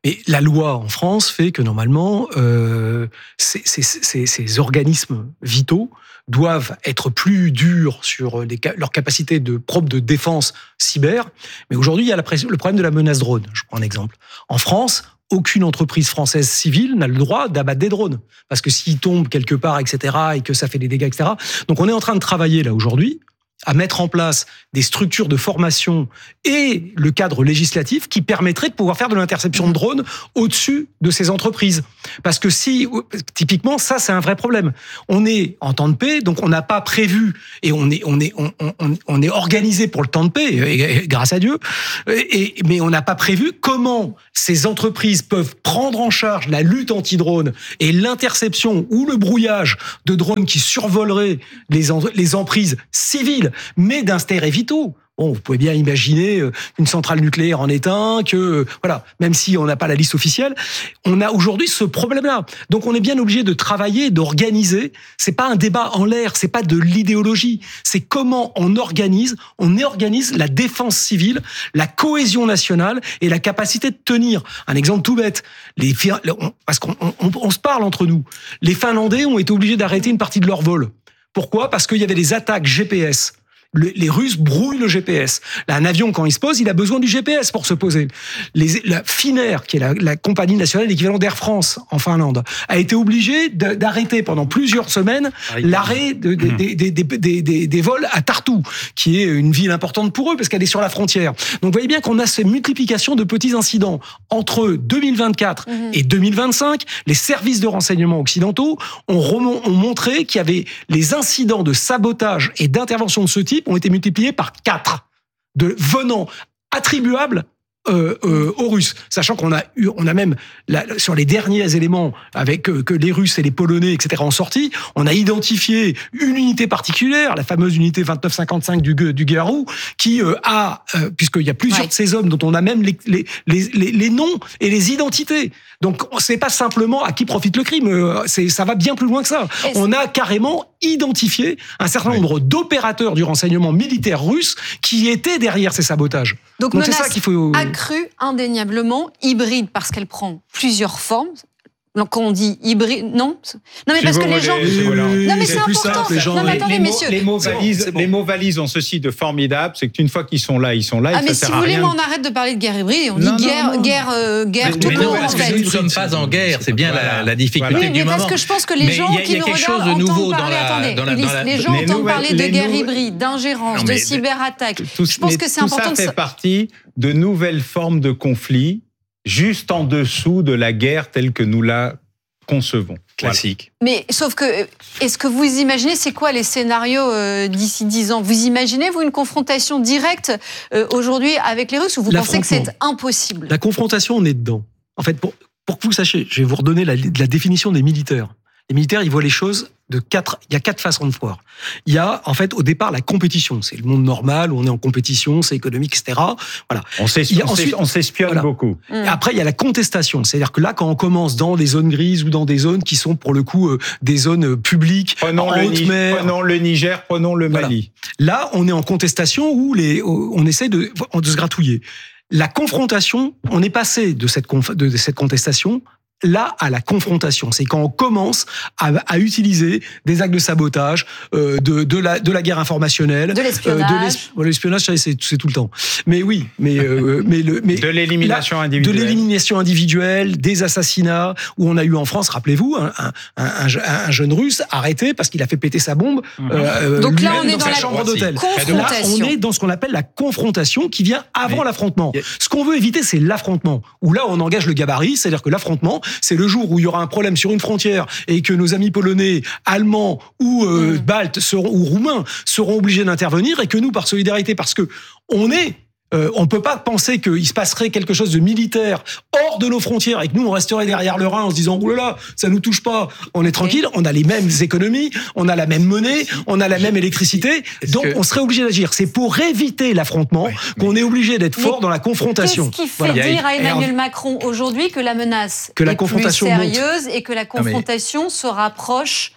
Mais la loi en France fait que normalement, euh, ces, ces, ces, ces organismes vitaux doivent être plus durs sur les, leur capacité de propre de défense cyber. Mais aujourd'hui, il y a la, le problème de la menace drone. Je prends un exemple. En France, aucune entreprise française civile n'a le droit d'abattre des drones. Parce que s'ils tombent quelque part, et cetera, et que ça fait des dégâts, et cetera. Donc on est en train de travailler là aujourd'hui à mettre en place des structures de formation et le cadre législatif qui permettrait de pouvoir faire de l'interception de drones au-dessus de ces entreprises. Parce que si, typiquement, ça, c'est un vrai problème. On est en temps de paix, donc on n'a pas prévu, et on est, on est, on, on, on est organisé pour le temps de paix, et, et, grâce à Dieu, et, mais on n'a pas prévu comment ces entreprises peuvent prendre en charge la lutte anti-drone et l'interception ou le brouillage de drones qui survoleraient les, en, les emprises civiles, mais d'intérêts vitaux. Bon, vous pouvez bien imaginer une centrale nucléaire en est un, que, voilà, même si on n'a pas la liste officielle, on a aujourd'hui ce problème-là. Donc on est bien obligé de travailler, d'organiser. C'est pas un débat en l'air, c'est pas de l'idéologie. C'est comment on organise, on organise la défense civile, la cohésion nationale et la capacité de tenir. Un exemple tout bête. Les, parce qu'on on, on, on se parle entre nous. Les Finlandais ont été obligés d'arrêter une partie de leur vol. Pourquoi ? Parce qu'il y avait des attaques G P S. Le, les Russes brouillent le G P S. Là, un avion, quand il se pose, il a besoin du G P S pour se poser. Les, la Finnair, qui est la, la compagnie nationale, l'équivalent d'Air France en Finlande, a été obligée de, d'arrêter pendant plusieurs semaines l'arrêt de, de, de, de, de, de, de, des vols à Tartu, qui est une ville importante pour eux, parce qu'elle est sur la frontière. Donc, vous voyez bien qu'on a cette multiplication de petits incidents. Entre deux mille vingt-quatre mmh. et deux mille vingt-cinq, les services de renseignement occidentaux ont, remont, ont montré qu'il y avait les incidents de sabotage et d'intervention de ce type ont été multipliés par quatre, de venant attribuables euh, euh, aux Russes, sachant qu'on a eu, on a même la, sur les derniers éléments avec euh, que les Russes et les Polonais, et cetera, ont sorti, on a identifié une unité particulière, la fameuse unité vingt-neuf cinquante-cinq du du Garou, qui euh, a, euh, puisqu'il y a plusieurs ouais. de ces hommes dont on a même les, les les les les noms et les identités. Donc c'est pas simplement à qui profite le crime, euh, c'est ça va bien plus loin que ça. Et on a carrément identifié un certain ouais. nombre d'opérateurs du renseignement militaire russe qui étaient derrière ces sabotages. Donc, Donc c'est ça qu'il faut accrue indéniablement, hybride parce qu'elle prend plusieurs formes. Donc quand on dit hybride, non, non mais si parce que les gens, voulez, non mais c'est, c'est important. Simple, gens, non mais attendez, les, messieurs, les mots valises, bon. les mots valises ont ceci de formidable, c'est qu'une fois qu'ils sont là, ils sont là. Ah et mais ça si sert vous voulez, moi on arrête de parler de guerre hybride et on non, dit non, guerre, non. guerre, euh, guerre mais, tout mais court non, en parce fait. que nous ne sommes pas en guerre, c'est bien voilà. la, la difficulté oui, du moment. Mais parce que je pense que les gens qui nous regardent entendent parler, attendez, les gens entendent parler de guerre hybride, d'ingérence, de cyberattaque. Je pense que c'est important. Tout ça fait partie de nouvelles formes de conflits, juste en dessous de la guerre telle que nous la concevons. Classique. Voilà. Mais sauf que, est-ce que vous imaginez, c'est quoi les scénarios euh, d'ici dix ans ? Vous imaginez, vous, une confrontation directe euh, aujourd'hui avec les Russes ou vous pensez que c'est impossible ? La confrontation, on est dedans. En fait, pour, pour que vous sachiez, je vais vous redonner la, la définition des militaires. Les militaires, ils voient les choses de quatre. Il y a quatre façons de voir. Il y a, en fait, au départ, la compétition. C'est le monde normal où on est en compétition, c'est économique, et cetera. Voilà. On s'espionne, ensuite, on s'espionne voilà. beaucoup. Mmh. Après, il y a la contestation. C'est-à-dire que là, quand on commence dans des zones grises ou dans des zones qui sont, pour le coup, euh, des zones publiques, prenons en le haute Ni- mer. Prenons le Niger, prenons le Mali. Voilà. Là, on est en contestation où les, on essaie de, de se gratouiller. La confrontation, on est passé de cette, conf, de cette contestation là à la confrontation. C'est quand on commence à, à utiliser des actes de sabotage, euh, de, de, la, de la guerre informationnelle, de l'espionnage. Euh, de l'esp... bon, l'espionnage, ça, c'est, c'est tout le temps. Mais oui, mais, euh, mais, le, mais de l'élimination là, individuelle. De l'élimination individuelle, des assassinats, où on a eu en France, rappelez-vous, un, un, un, un jeune Russe arrêté parce qu'il a fait péter sa bombe. Mmh. Euh, Donc là, on est dans, dans la chambre d'hôtel. Confrontation. Là, on est dans ce qu'on appelle la confrontation qui vient avant mais, l'affrontement. Yeah. Ce qu'on veut éviter, c'est l'affrontement. Où là, on engage le gabarit, c'est-à-dire que l'affrontement, c'est le jour où il y aura un problème sur une frontière et que nos amis polonais, allemands ou euh, mmh. baltes seront, ou roumains seront obligés d'intervenir et que nous, par solidarité, parce que on est Euh, on peut pas penser qu'il se passerait quelque chose de militaire hors de nos frontières et que nous on resterait derrière le Rhin en se disant oh là là, ça nous touche pas, on est tranquille, on a les mêmes économies, on a la même monnaie, on a la même électricité, donc que... on serait obligé d'agir. C'est pour éviter l'affrontement ouais, mais... qu'on est obligé d'être fort dans la confrontation. Qu'est-ce qui fait voilà. dire à Emmanuel Macron aujourd'hui que la menace que la est confrontation plus sérieuse monte. Et que la confrontation non, mais... se rapproche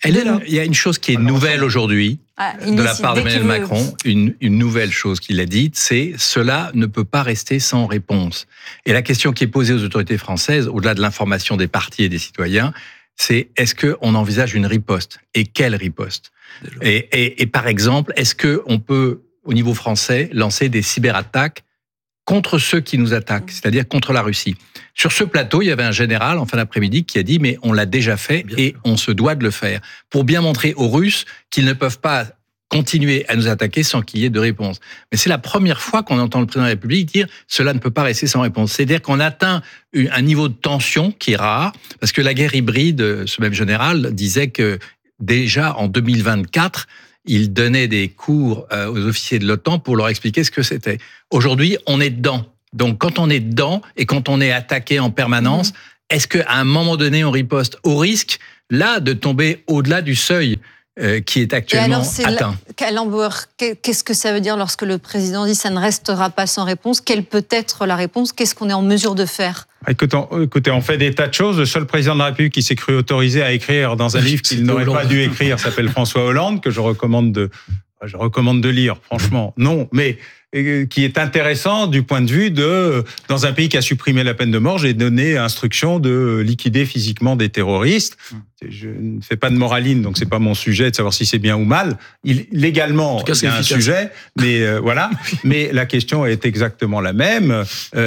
Elle est là. Il y a une chose qui est nouvelle aujourd'hui, ah, de la part d'Emmanuel Macron, une, une nouvelle chose qu'il a dite, c'est « cela ne peut pas rester sans réponse ». Et la question qui est posée aux autorités françaises, au-delà de l'information des partis et des citoyens, c'est est-ce qu'on envisage une riposte ? Et quelle riposte ? et, et, et par exemple, est-ce qu'on peut, au niveau français, lancer des cyberattaques contre ceux qui nous attaquent, c'est-à-dire contre la Russie. Sur ce plateau, il y avait un général en fin d'après-midi qui a dit « mais on l'a déjà fait bien et sûr. On se doit de le faire » pour bien montrer aux Russes qu'ils ne peuvent pas continuer à nous attaquer sans qu'il y ait de réponse. Mais c'est la première fois qu'on entend le président de la République dire « cela ne peut pas rester sans réponse ». C'est-à-dire qu'on atteint un niveau de tension qui est rare, parce que la guerre hybride, ce même général disait que déjà en deux mille vingt-quatre, il donnait des cours aux officiers de l'OTAN pour leur expliquer ce que c'était. Aujourd'hui, on est dedans. Donc, quand on est dedans et quand on est attaqué en permanence, mmh. est-ce qu'à un moment donné, on riposte au risque, là, de tomber au-delà du seuil euh, qui est actuellement alors, c'est atteint? Kallenbauer, qu'est-ce que ça veut dire lorsque le président dit « ça ne restera pas sans réponse » ? Quelle peut être la réponse ? Qu'est-ce qu'on est en mesure de faire ? Écoutez, écoutez, on fait des tas de choses. Le seul président de la République qui s'est cru autorisé à écrire dans un livre qu'il n'aurait pas dû écrire s'appelle François Hollande, que je recommande de, je recommande de lire, franchement. Non, mais qui est intéressant du point de vue de, dans un pays qui a supprimé la peine de mort, j'ai donné instruction de liquider physiquement des terroristes. Je ne fais pas de moraline, donc c'est pas mon sujet de savoir si c'est bien ou mal. Il, légalement, cas, il y a un efficace. sujet, mais euh, voilà. Mais la question est exactement la même.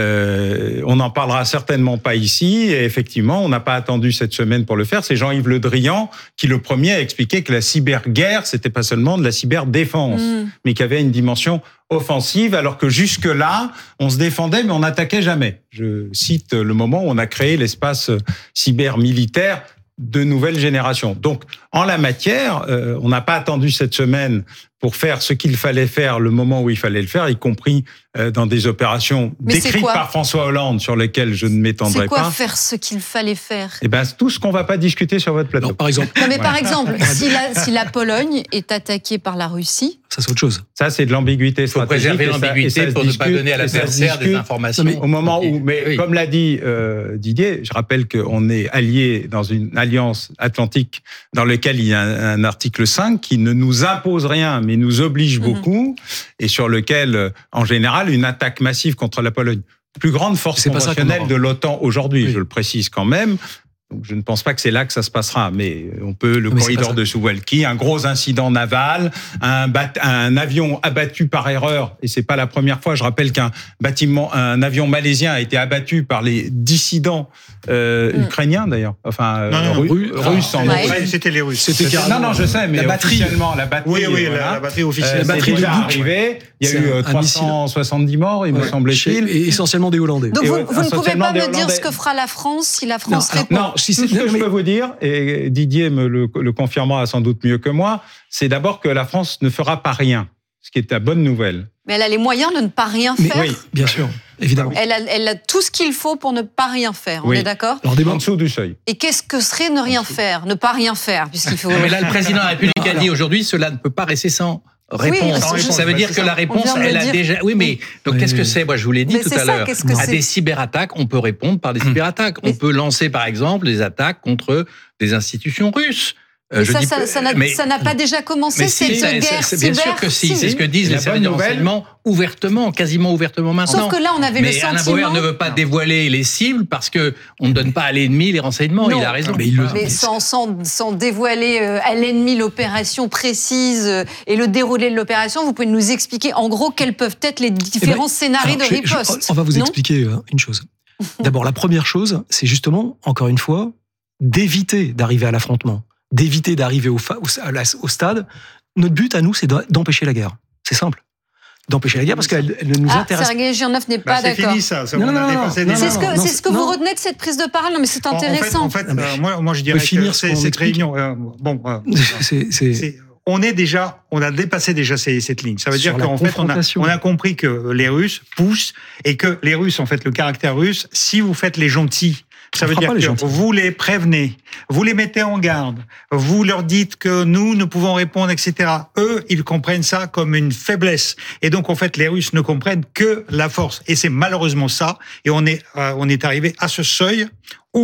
Euh, on n'en parlera certainement pas ici. Et effectivement, on n'a pas attendu cette semaine pour le faire. C'est Jean-Yves Le Drian qui, le premier, a expliqué que la cyberguerre, c'était pas seulement de la cyberdéfense, mmh. mais qu'il y avait une dimension offensive, alors que jusque-là, on se défendait, mais on n'attaquait jamais. Je cite le moment où on a créé l'espace cyber-militaire de nouvelle génération. Donc, en la matière, euh, on n'a pas attendu cette semaine pour faire ce qu'il fallait faire le moment où il fallait le faire, y compris euh, dans des opérations Mais décrites par François Hollande, sur lesquelles je ne m'étendrai pas. C'est quoi pas. faire ce qu'il fallait faire ? Eh ben, tout ce qu'on va pas discuter sur votre plateau. Alors, par exemple. Non, mais par exemple, si la, si la Pologne est attaquée par la Russie... Ça, c'est autre chose. Ça, c'est de l'ambiguïté stratégique. Il faut préserver l'ambiguïté pour ne pas donner à l'adversaire des informations. Mais, au moment où, mais oui. comme l'a dit euh, Didier, je rappelle qu'on est alliés dans une alliance atlantique dans laquelle il y a un, un article cinq qui ne nous impose rien, mais nous oblige beaucoup, mmh. et sur lequel, en général, une attaque massive contre la Pologne, plus grande force c'est conventionnelle de l'OTAN aujourd'hui, oui. je le précise quand même. Donc, je ne pense pas que c'est là que ça se passera, mais on peut, le mais corridor de Suwalki, un gros incident naval, un, bat, un avion abattu par erreur, et c'est pas la première fois, je rappelle qu'un bâtiment, un avion malaisien a été abattu par les dissidents euh, mmh. ukrainiens d'ailleurs, enfin non, non, ru, non, russes en ouais. ouais, c'était les Russes. C'était c'était, non, non, je sais, mais la batterie, officiellement, la batterie, oui, oui, voilà, la, la batterie officielle. Euh, la batterie est déjà arrivée, il y a c'est eu un, trois cent soixante-dix morts, il ouais. me semble-t-il. Et essentiellement des Hollandais. Donc, vous, vous ne pouvez pas me dire ce que fera la France si la France non, répond. Non, si c'est, tout ce que je peux vous dire, et Didier me le, le confirmera sans doute mieux que moi, c'est d'abord que la France ne fera pas rien, ce qui est la bonne nouvelle. Mais elle a les moyens de ne pas rien mais faire. Oui, bien sûr, évidemment. Elle a, elle a tout ce qu'il faut pour ne pas rien faire, on oui. est d'accord ? Alors, en dessous du seuil. Et qu'est-ce que serait ne rien faire ? Ne pas rien faire, puisqu'il faut... Mais là, le président de la République a dit aujourd'hui, cela ne peut pas rester sans... réponse. Oui, ça veut dire que la réponse, elle a déjà. Oui, mais donc oui, qu'est-ce que c'est ? Moi, je vous l'ai dit mais tout à ça, l'heure. Que à des cyberattaques, on peut répondre par des cyberattaques. Mais... On peut lancer, par exemple, des attaques contre des institutions russes. Mais ça, dis... ça, ça, n'a, mais... ça n'a pas déjà commencé, cette si, guerre c'est, cyber. Bien sûr que si, c'est ce que disent les services de renseignement ouvertement, quasiment ouvertement maintenant. Sauf que là, on avait mais le sentiment... Mais Alain Bauer ne veut pas dévoiler les cibles parce qu'on ne donne pas à l'ennemi les renseignements, non, il a raison. Mais, il le... mais sans, sans, sans dévoiler euh, à l'ennemi l'opération précise euh, et le déroulé de l'opération, vous pouvez nous expliquer en gros quels peuvent être les différents eh ben, scénarios alors, de je, riposte. Je, on va vous non expliquer une chose. D'abord, la première chose, c'est justement, encore une fois, d'éviter d'arriver à l'affrontement. d'éviter d'arriver au, fa- au, au stade. Notre but à nous, c'est d'empêcher la guerre. C'est simple. D'empêcher la guerre parce qu'elle elle ne nous ah, intéresse pas. Sergueï Girneuf n'est pas bah, c'est d'accord. Fini, ça. ça non, non, non, non, c'est ce que, c'est ce que vous retenez de cette prise de parole. Non, mais c'est intéressant. En fait, en fait euh, moi, moi, je dirais finir que c'est, cette réunion. Euh, bon, euh, c'est, c'est... c'est, on est déjà, on a dépassé déjà ces, cette ligne. Ça veut dire qu'en fait, on a, on a compris que les Russes poussent et que les Russes, en fait, le caractère russe, si vous faites les gentils. Ça veut dire que vous les prévenez, vous les mettez en garde, vous leur dites que nous, nous pouvons répondre, et cetera. Eux, ils comprennent ça comme une faiblesse. Et donc, en fait, les Russes ne comprennent que la force. Et c'est malheureusement ça. Et on est, euh, on est arrivé à ce seuil où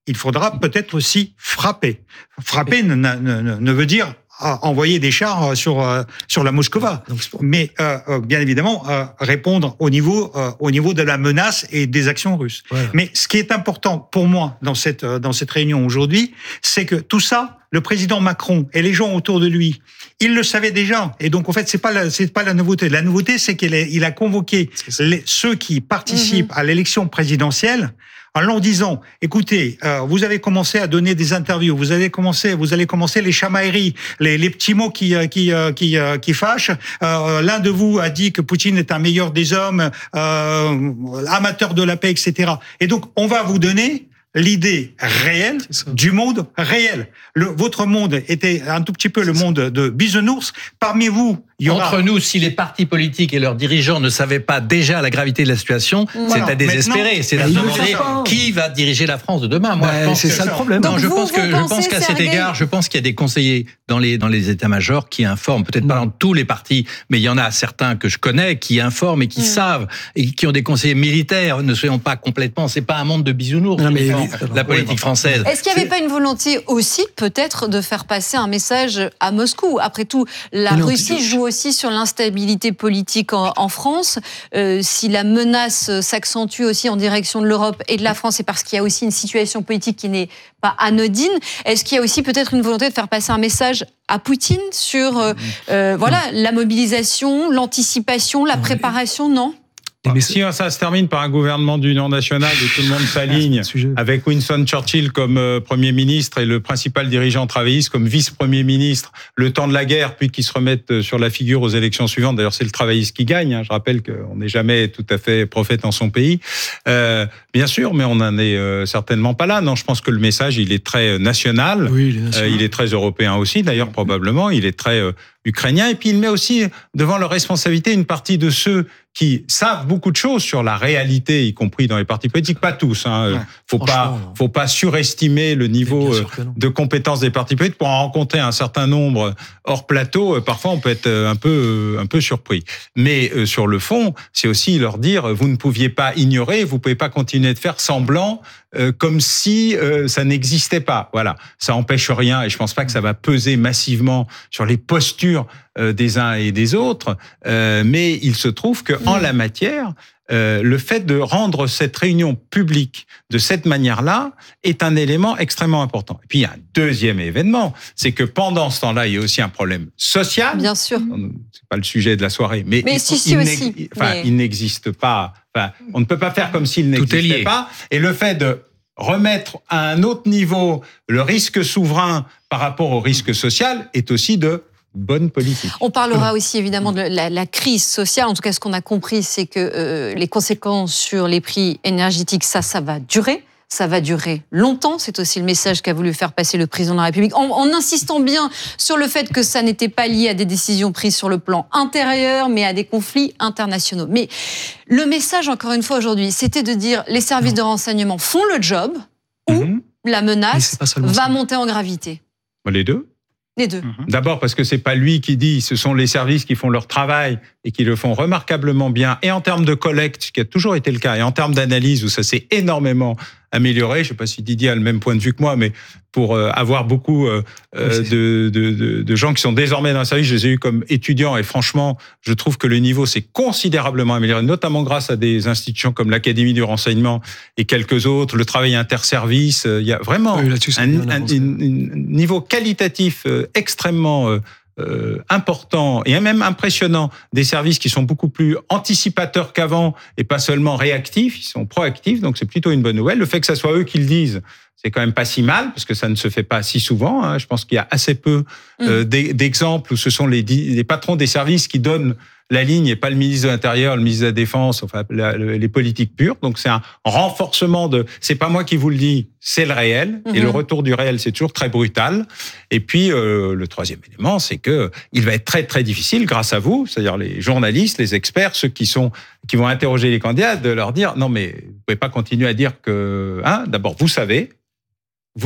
il faudra peut-être aussi frapper. Frapper ne, ne, ne veut dire envoyer des chars sur sur la Moscova, mais euh, bien évidemment euh, répondre au niveau euh, au niveau de la menace et des actions russes. Ouais. Mais ce qui est important pour moi dans cette dans cette réunion aujourd'hui, c'est que tout ça, le président Macron et les gens autour de lui, ils le savaient déjà. Et donc en fait, c'est pas la, c'est pas la nouveauté. La nouveauté, c'est qu'il est, il a convoqué les, ceux qui participent mmh. à l'élection présidentielle, en leur disant, écoutez, euh, vous avez commencé à donner des interviews, vous avez commencé, vous allez commencer les chamailleries, les, les petits mots qui qui qui qui fâchent. Euh, l'un de vous a dit que Poutine est un meilleur des hommes, euh, amateur de la paix, et cetera. Et donc, on va vous donner l'idée réelle du monde réel. Le, votre monde était un tout petit peu le monde de bisounours. Parmi vous, il y aura... Entre nous, si les partis politiques et leurs dirigeants ne savaient pas déjà la gravité de la situation, voilà. c'est à désespérer. C'est à se demander qui va diriger la France de demain. Moi, bah, je pense c'est que ça le problème. Non, Donc je vous, pense que vous je pense qu'à cet Sergueï... égard, je pense qu'il y a des conseillers dans les dans les états-majors qui informent, peut-être pas dans tous les partis, mais il y en a certains que je connais qui informent et qui mm. savent et qui ont des conseillers militaires. Ne soyons pas complètement. C'est pas un monde de bisounours. Non, mais la politique française. Est-ce qu'il n'y avait pas une volonté aussi, peut-être, de faire passer un message à Moscou ? Après tout, la non, Russie non. joue aussi sur l'instabilité politique en, en France. Euh, si la menace s'accentue aussi en direction de l'Europe et de la France, c'est parce qu'il y a aussi une situation politique qui n'est pas anodine. Est-ce qu'il y a aussi peut-être une volonté de faire passer un message à Poutine sur euh, euh, voilà, la mobilisation, l'anticipation, la préparation, non ? Mais si ça se termine par un gouvernement d'union nationale où tout le monde s'aligne, avec Winston Churchill comme euh, Premier ministre et le principal dirigeant travailliste comme vice-premier ministre, le temps de la guerre, puis qu'ils se remettent sur la figure aux élections suivantes. D'ailleurs, c'est le travailliste qui gagne. Hein. Je rappelle qu'on n'est jamais tout à fait prophète en son pays. Euh, bien sûr, mais on n'en est euh, certainement pas là. Non, je pense que le message, il est très national. Oui, il est national. Euh, il est très européen aussi, d'ailleurs, probablement. Il est très euh, ukrainien. Et puis, il met aussi devant leur responsabilité une partie de ceux qui savent beaucoup de choses sur la réalité, y compris dans les partis politiques, pas tous. Hein. Ouais, faut pas, faut pas surestimer le niveau de compétences des partis politiques. Pour en rencontrer un certain nombre hors plateau, parfois on peut être un peu, un peu surpris. Mais euh, sur le fond, c'est aussi leur dire, vous ne pouviez pas ignorer, vous pouvez pas continuer de faire semblant euh, comme si euh, ça n'existait pas. Voilà, ça empêche rien, et je pense pas que ça va peser massivement sur les postures euh, des uns et des autres. Euh, mais il se trouve que en la matière, euh, le fait de rendre cette réunion publique de cette manière-là est un élément extrêmement important. Et puis il y a un deuxième événement, c'est que pendant ce temps-là, il y a aussi un problème social. Bien sûr. C'est pas le sujet de la soirée, mais, mais il, si, si il, aussi. Enfin, mais... il n'existe pas. Enfin, on ne peut pas faire comme s'il n'existait pas. Et le fait de remettre à un autre niveau le risque souverain par rapport au risque social est aussi de bonne politique. On parlera aussi évidemment de la, la crise sociale. En tout cas, ce qu'on a compris, c'est que euh, les conséquences sur les prix énergétiques, ça, ça va durer. Ça va durer longtemps. C'est aussi le message qu'a voulu faire passer le président de la République, en, en insistant bien sur le fait que ça n'était pas lié à des décisions prises sur le plan intérieur, mais à des conflits internationaux. Mais le message, encore une fois aujourd'hui, c'était de dire les services de renseignement font le job ou mmh. la menace va ça. monter en gravité. Les deux. Les deux. D'abord parce que c'est pas lui qui dit, ce sont les services qui font leur travail et qui le font remarquablement bien. Et en termes de collecte, ce qui a toujours été le cas, et en termes d'analyse où ça s'est énormément amélioré. Je sais pas si Didier a le même point de vue que moi, mais pour euh, avoir beaucoup euh, oui, de, de, de, de gens qui sont désormais dans le service, je les ai eus comme étudiants et franchement, je trouve que le niveau s'est considérablement amélioré, notamment grâce à des institutions comme l'Académie du renseignement et quelques autres, le travail interservice. Il y a vraiment oui, un, un, un, un niveau qualitatif extrêmement euh, Euh, important et même impressionnant des services qui sont beaucoup plus anticipateurs qu'avant et pas seulement réactifs, ils sont proactifs, donc c'est plutôt une bonne nouvelle. Le fait que ça soit eux qui le disent, c'est quand même pas si mal, parce que ça ne se fait pas si souvent. Hein. Je pense qu'il y a assez peu euh, mmh. d'exemples où ce sont les, les patrons des services qui donnent la ligne et pas le ministre de l'Intérieur, le ministre de la Défense, enfin la, les politiques pures. Donc c'est un renforcement de. C'est pas moi qui vous le dis, c'est le réel. Mmh. Et le retour du réel, c'est toujours très brutal. Et puis euh, le troisième élément, c'est que il va être très très difficile, grâce à vous, c'est-à-dire les journalistes, les experts, ceux qui sont qui vont interroger les candidats, de leur dire non mais vous pouvez pas continuer à dire que hein. D'abord vous savez, vous ne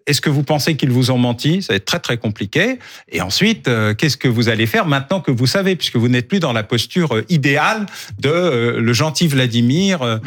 est-ce que vous pensez qu'ils vous ont menti? Ça va être très très compliqué. Et ensuite, euh, qu'est-ce que vous allez faire maintenant que vous savez, puisque vous n'êtes plus dans la posture idéale de euh, le gentil Vladimir,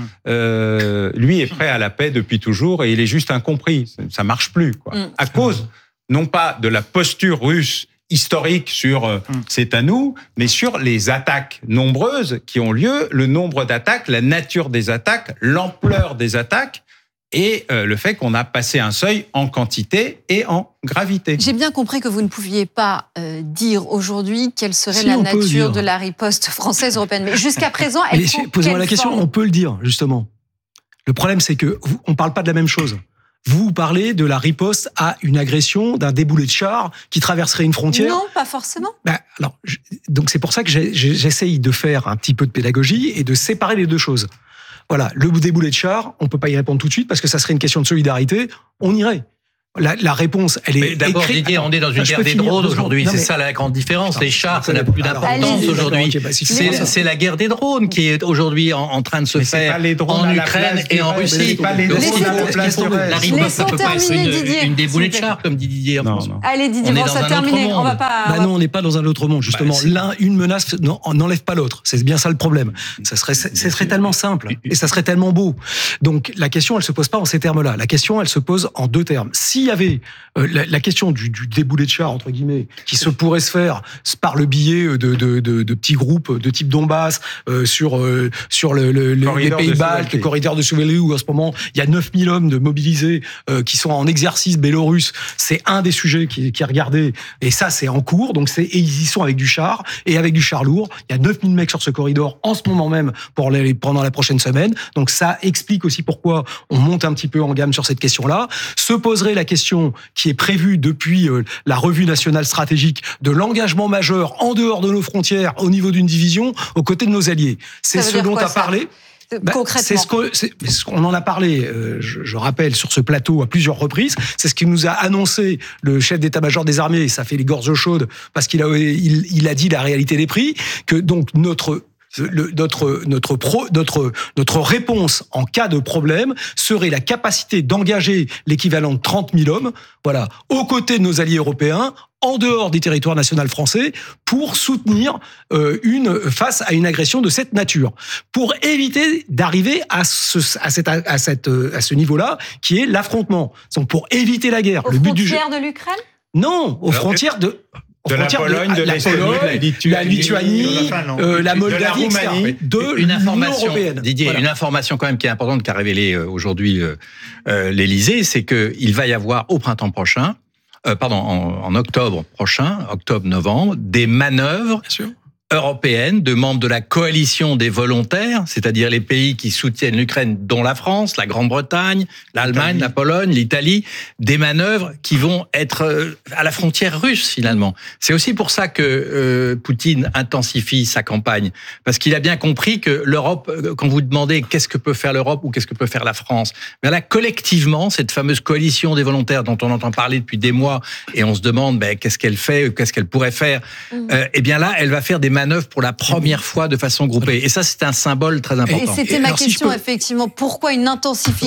euh, lui est prêt à la paix depuis toujours et il est juste incompris. Ça marche plus, quoi. Mm. À cause, non pas de la posture russe historique sur euh, mm. c'est à nous, mais sur les attaques nombreuses qui ont lieu, le nombre d'attaques, la nature des attaques, l'ampleur des attaques, et euh, le fait qu'on a passé un seuil en quantité et en gravité. J'ai bien compris que vous ne pouviez pas euh, dire aujourd'hui quelle serait si, la nature de la riposte française européenne. Mais jusqu'à présent, elle prend posez-moi la question, forme? On peut le dire, justement. Le problème, c'est que on ne parle pas de la même chose. Vous parlez de la riposte à une agression d'un déboulé de char qui traverserait une frontière. Non, pas forcément. Ben, alors, je, donc c'est pour ça que j'ai, j'essaye de faire un petit peu de pédagogie et de séparer les deux choses. Voilà, le déboulé de char, on peut pas y répondre tout de suite parce que ça serait une question de solidarité. On irait. La, la réponse, elle est. Mais d'abord, écrite. Didier, on est dans une guerre des drones aujourd'hui. C'est ça la grande différence. Alors, les chars, ça n'a plus d'importance aujourd'hui. Okay, bah, si c'est, c'est la guerre des drones qui est aujourd'hui en, en train de se mais faire en Ukraine et en Russie. Pas les drones à la place la riposte ne peut pas être une, une déboulée de chars, comme dit Didier. Non, non. Allez, Didier, bon, ça terminé. On va pas. Bah non, on n'est pas dans un autre monde, justement. Bah, l'un, une menace n'enlève pas l'autre. C'est bien ça le problème. Ça serait, ce serait tellement simple et ça serait tellement beau. Donc, la question, elle se pose pas en ces termes-là. La question, elle se pose en deux termes. S'il y avait La, la question du, du déboulé de char, entre guillemets, qui se pourrait se faire par le biais de, de, de, de petits groupes de type Donbass euh, sur, euh, sur le, le, les pays baltes, le corridor de Souveli, où en ce moment, il y a neuf mille hommes de mobilisés euh, qui sont en exercice bélorusse. C'est un des sujets qui, qui est regardé. Et ça, c'est en cours. Donc c'est, et ils y sont avec du char et avec du char lourd. Il y a neuf mille mecs sur ce corridor en ce moment même pour les, pendant la prochaine semaine. Donc ça explique aussi pourquoi on monte un petit peu en gamme sur cette question-là. Se poserait la question qui est prévu depuis euh, la revue nationale stratégique de l'engagement majeur en dehors de nos frontières au niveau d'une division aux côtés de nos alliés. C'est ce dont a parlé. Bah, concrètement, c'est ce qu'on, c'est, ce qu'on en a parlé, euh, je, je rappelle, sur ce plateau à plusieurs reprises. C'est ce qu'il nous a annoncé le chef d'état-major des armées. Ça fait les gorges chaudes parce qu'il a, il, il a dit la réalité des prix, que donc notre Le, notre notre pro, notre notre réponse en cas de problème serait la capacité d'engager l'équivalent de trente mille hommes, voilà, aux côtés de nos alliés européens, en dehors des territoires nationaux français, pour soutenir euh, une face à une agression de cette nature, pour éviter d'arriver à ce à cette à cette à ce niveau-là qui est l'affrontement. Donc pour éviter la guerre. Aux le but du jeu. Frontières de l'Ukraine ? Non, aux Alors, frontières de de la Pologne, de, de, la, Pologne, la Lituanie, la, Lituanie, euh, la Moldavie, de la Roumanie, de une information, européenne. Didier, voilà. Une information quand même qui est importante qu'a révélé aujourd'hui euh, euh, l'Élysée, c'est que il va y avoir au printemps prochain, euh, pardon, en, en octobre prochain, octobre-novembre, des manœuvres. Bien sûr. Européenne, de membres de la coalition des volontaires, c'est-à-dire les pays qui soutiennent l'Ukraine, dont la France, la Grande-Bretagne, l'Allemagne, l'Italie. La Pologne, l'Italie, des manœuvres qui vont être à la frontière russe finalement. C'est aussi pour ça que euh, Poutine intensifie sa campagne, parce qu'il a bien compris que l'Europe, quand vous demandez qu'est-ce que peut faire l'Europe ou qu'est-ce que peut faire la France, ben là collectivement, cette fameuse coalition des volontaires dont on entend parler depuis des mois et on se demande ben, qu'est-ce qu'elle fait, qu'est-ce qu'elle pourrait faire, mmh. euh, eh bien là, elle va faire des manœuvre pour la première fois de façon groupée. Et ça, c'est un symbole très important. Et c'était et ma question, si peux... effectivement. Pourquoi une intensification ?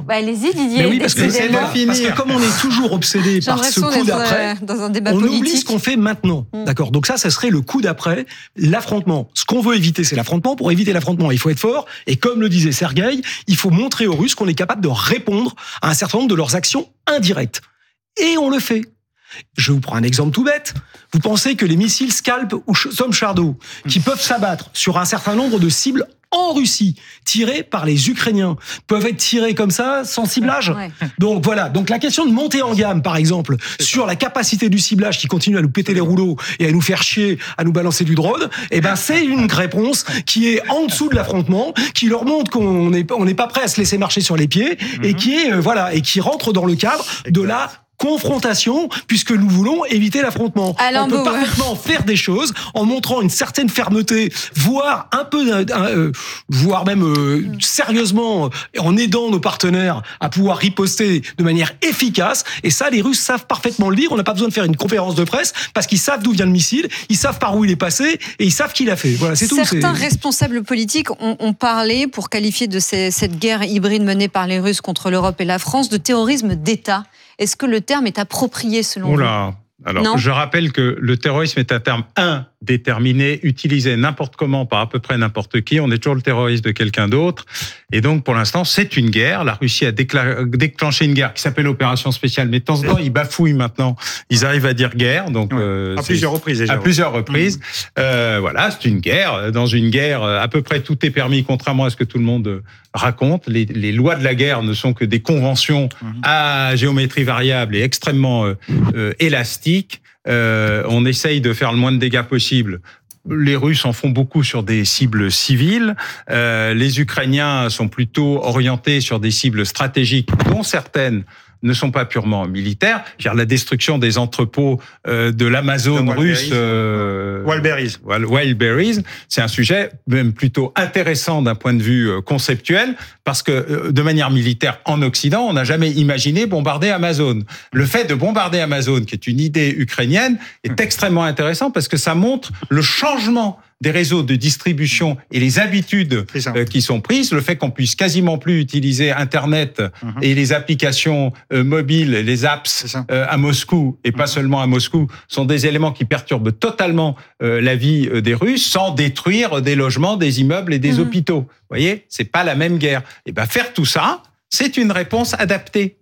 Bah, allez-y, Didier. Mais oui, parce que, c'est parce que comme on est toujours obsédé par ce coup d'après, dans un débat on politique. oublie ce qu'on fait maintenant. Mmh. D'accord ? Donc ça, ça serait le coup d'après, l'affrontement. Ce qu'on veut éviter, c'est l'affrontement. Pour éviter l'affrontement, il faut être fort. Et comme le disait Sergueï, il faut montrer aux Russes qu'on est capable de répondre à un certain nombre de leurs actions indirectes. Et on le fait. Je vous prends un exemple tout bête. Vous pensez que les missiles Scalp ou Storm Shadow, qui peuvent s'abattre sur un certain nombre de cibles en Russie, tirés par les Ukrainiens, peuvent être tirés comme ça, sans ciblage ? Ouais. Donc voilà. Donc la question de monter en gamme, par exemple, sur la capacité du ciblage qui continue à nous péter les rouleaux et à nous faire chier, à nous balancer du drone, eh ben c'est une réponse qui est en dessous de l'affrontement, qui leur montre qu'on n'est on n'est pas prêt à se laisser marcher sur les pieds mm-hmm. et qui est euh, voilà et qui rentre dans le cadre de la confrontation, puisque nous voulons éviter l'affrontement. Alain On peut Beau, parfaitement ouais. faire des choses en montrant une certaine fermeté, voire un peu, euh, euh, voire même euh, sérieusement, en aidant nos partenaires à pouvoir riposter de manière efficace. Et ça, les Russes savent parfaitement le dire. On n'a pas besoin de faire une conférence de presse parce qu'ils savent d'où vient le missile, ils savent par où il est passé et ils savent qui l'a fait. Voilà, c'est Certains tout. Certains responsables politiques ont, ont parlé, pour qualifier de ces, cette guerre hybride menée par les Russes contre l'Europe et la France, de terrorisme d'État. Est-ce que le terme est approprié selon vous ? Oula. Alors, non. je rappelle que le terrorisme est un terme indéterminé, utilisé n'importe comment par à peu près n'importe qui. On est toujours le terroriste de quelqu'un d'autre. Et donc, pour l'instant, c'est une guerre. La Russie a décla- déclenché une guerre qui s'appelle opération spéciale. Mais de temps en temps, ils bafouillent maintenant. Ils arrivent à dire guerre. Donc, ouais. euh, à plusieurs reprises déjà. À ouais. plusieurs reprises. Mmh. Euh, voilà, c'est une guerre. Dans une guerre, à peu près tout est permis, contrairement à ce que tout le monde raconte. Les, les lois de la guerre ne sont que des conventions mmh. à géométrie variable et extrêmement euh, euh, élastiques. Euh, on essaye de faire le moins de dégâts possible. Les Russes en font beaucoup sur des cibles civiles. Euh, les Ukrainiens sont plutôt orientés sur des cibles stratégiques, dont certaines ne sont pas purement militaires. Je veux dire, la destruction des entrepôts euh, de l'Amazone russe, euh, Wildberries. Wildberries, c'est un sujet même plutôt intéressant d'un point de vue euh, conceptuel, parce que euh, de manière militaire, en Occident, on n'a jamais imaginé bombarder Amazon. Le fait de bombarder Amazon, qui est une idée ukrainienne, est extrêmement intéressant parce que ça montre le changement des réseaux de distribution et les habitudes euh, qui sont prises, le fait qu'on puisse quasiment plus utiliser Internet mm-hmm. et les applications euh, mobiles, les apps euh, à Moscou, et pas mm-hmm. seulement à Moscou, sont des éléments qui perturbent totalement euh, la vie euh, des Russes, sans détruire des logements, des immeubles et des mm-hmm. hôpitaux. Vous voyez, c'est pas la même guerre. Et ben faire tout ça, c'est une réponse adaptée.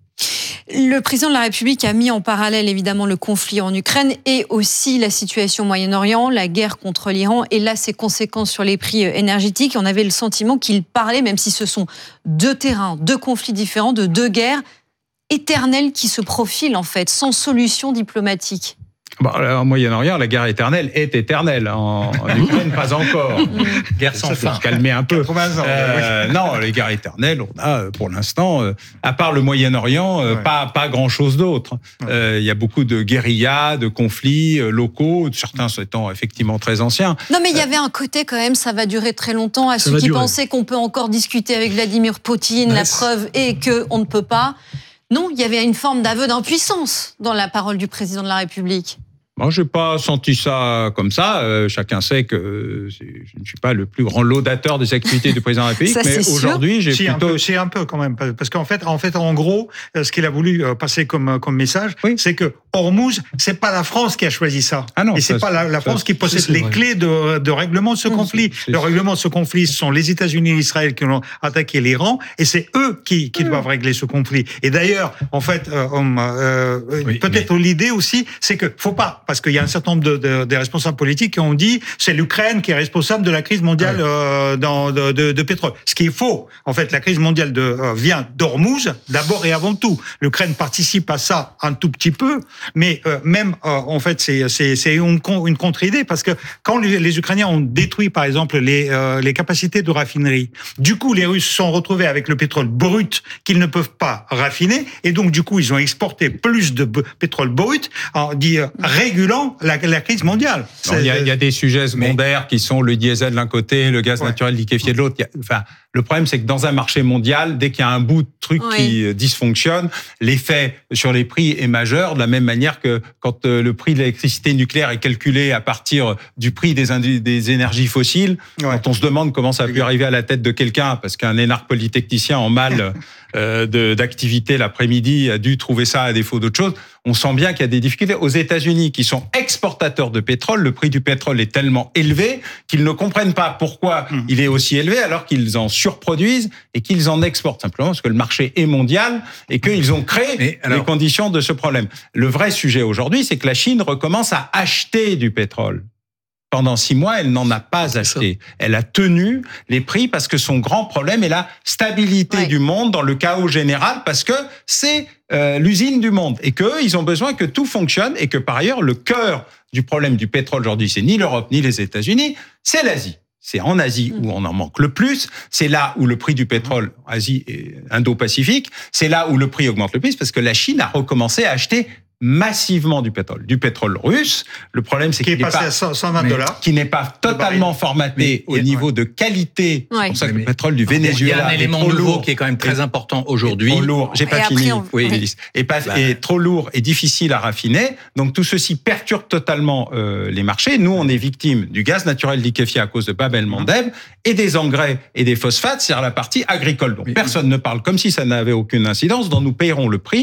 Le président de la République a mis en parallèle évidemment le conflit en Ukraine et aussi la situation au Moyen-Orient, la guerre contre l'Iran et là ses conséquences sur les prix énergétiques. On avait le sentiment qu'il parlait, même si ce sont deux terrains, deux conflits différents, de deux guerres éternelles qui se profilent en fait, sans solution diplomatique. Bon, en Moyen-Orient, la guerre éternelle est éternelle. En, en Ukraine, pas encore. Guerre sans fin. Faut se calmer un peu. quatre-vingts ans. Euh, non, les guerres éternelles, on a pour l'instant, euh, à part le Moyen-Orient, euh, ouais. pas pas grand-chose d'autre. Il ouais. euh, y a beaucoup de guérillas, de conflits euh, locaux, certains étant effectivement très anciens. Non, mais il y avait un côté quand même, ça va durer très longtemps. À ça ceux qui durer. pensaient qu'on peut encore discuter avec Vladimir Poutine, ouais. la preuve est qu'on ne peut pas. Non, il y avait une forme d'aveu d'impuissance dans la parole du président de la République. Moi, je n'ai pas senti ça comme ça. Euh, chacun sait que euh, je ne suis pas le plus grand laudateur des activités du président de la République, ça, mais aujourd'hui, j'ai si, plutôt... Un peu, c'est un peu quand même, parce qu'en fait, en fait, en gros, ce qu'il a voulu passer comme, comme message, oui. c'est que Hormuz, c'est pas la France qui a choisi ça. Ah non, et c'est ça, pas la, la France ça, qui possède les vrai. clés de, de règlement de ce mmh, conflit. Le règlement de ce conflit, ce sont les États-Unis et Israël qui ont attaqué l'Iran, et c'est eux qui, qui mmh. doivent régler ce conflit. Et d'ailleurs, en fait, euh, euh, oui, peut-être mais... l'idée aussi, c'est que faut pas, parce qu'il y a un certain nombre de De, de, des responsables politiques qui ont dit c'est l'Ukraine qui est responsable de la crise mondiale ouais. euh, dans, de, de, de pétrole. Ce qui est faux. En fait, la crise mondiale de, euh, vient d'Ormuz, d'abord et avant tout. L'Ukraine participe à ça un tout petit peu, mais euh, même, euh, en fait, c'est, c'est, c'est une, une contre-idée, parce que quand les, les Ukrainiens ont détruit, par exemple, les, euh, les capacités de raffinerie, du coup, les Russes se sont retrouvés avec le pétrole brut qu'ils ne peuvent pas raffiner, et donc, du coup, ils ont exporté plus de b- pétrole brut en dit, euh, régulant la, la crise mondiale. Il y, y a des sujets secondaires mais... qui sont le diesel d'un côté, le gaz ouais. naturel liquéfié de l'autre. A, enfin, le problème, c'est que dans un marché mondial, dès qu'il y a un bout de truc oui. qui dysfonctionne, l'effet sur les prix est majeur, de la même manière que quand le prix de l'électricité nucléaire est calculé à partir du prix des, indu- des énergies fossiles, ouais. quand on se demande comment ça a pu arriver à la tête de quelqu'un, parce qu'un énarque polytechnicien en mal euh, de, d'activité l'après-midi a dû trouver ça à défaut d'autre chose, on sent bien qu'il y a des difficultés. Aux États-Unis, qui sont exportateurs de pétrole, le prix du pétrole est tellement élevé qu'ils ne comprennent pas pourquoi mmh. il est aussi élevé alors qu'ils en surproduisent et qu'ils en exportent, simplement parce que le marché est mondial et qu'ils ont créé alors... les conditions de ce problème. Le vrai sujet aujourd'hui, c'est que la Chine recommence à acheter du pétrole. Pendant six mois, elle n'en a pas acheté. Elle a tenu les prix parce que son grand problème est la stabilité ouais. du monde dans le chaos général, parce que c'est euh, l'usine du monde et qu'eux, ils ont besoin que tout fonctionne, et que par ailleurs, le cœur du problème du pétrole aujourd'hui, c'est ni l'Europe ni les États-Unis, c'est l'Asie. C'est en Asie où on en manque le plus. C'est là où le prix du pétrole, Asie et Indo-Pacifique, c'est là où le prix augmente le plus, parce que la Chine a recommencé à acheter massivement du pétrole, du pétrole russe. Le problème, c'est qui qu'il est passé n'est pas, à cent vingt dollars, qui n'est pas totalement formaté mais, au niveau ouais. de qualité. Ouais. C'est pour ça que mais, le pétrole du Venezuela, il y a un élément nouveau lourd, qui est quand même très important aujourd'hui. Trop lourd. J'ai pas et fini. On... Oui, oui. Et pas bah. et trop lourd et difficile à raffiner. Donc tout ceci perturbe totalement euh, les marchés. Nous, on est victime du gaz naturel liquéfié à cause de Bab el-Mandeb mmh. et des engrais et des phosphates, c'est-à-dire la partie agricole. Donc oui. personne ne parle comme si ça n'avait aucune incidence, dont nous payerons le prix.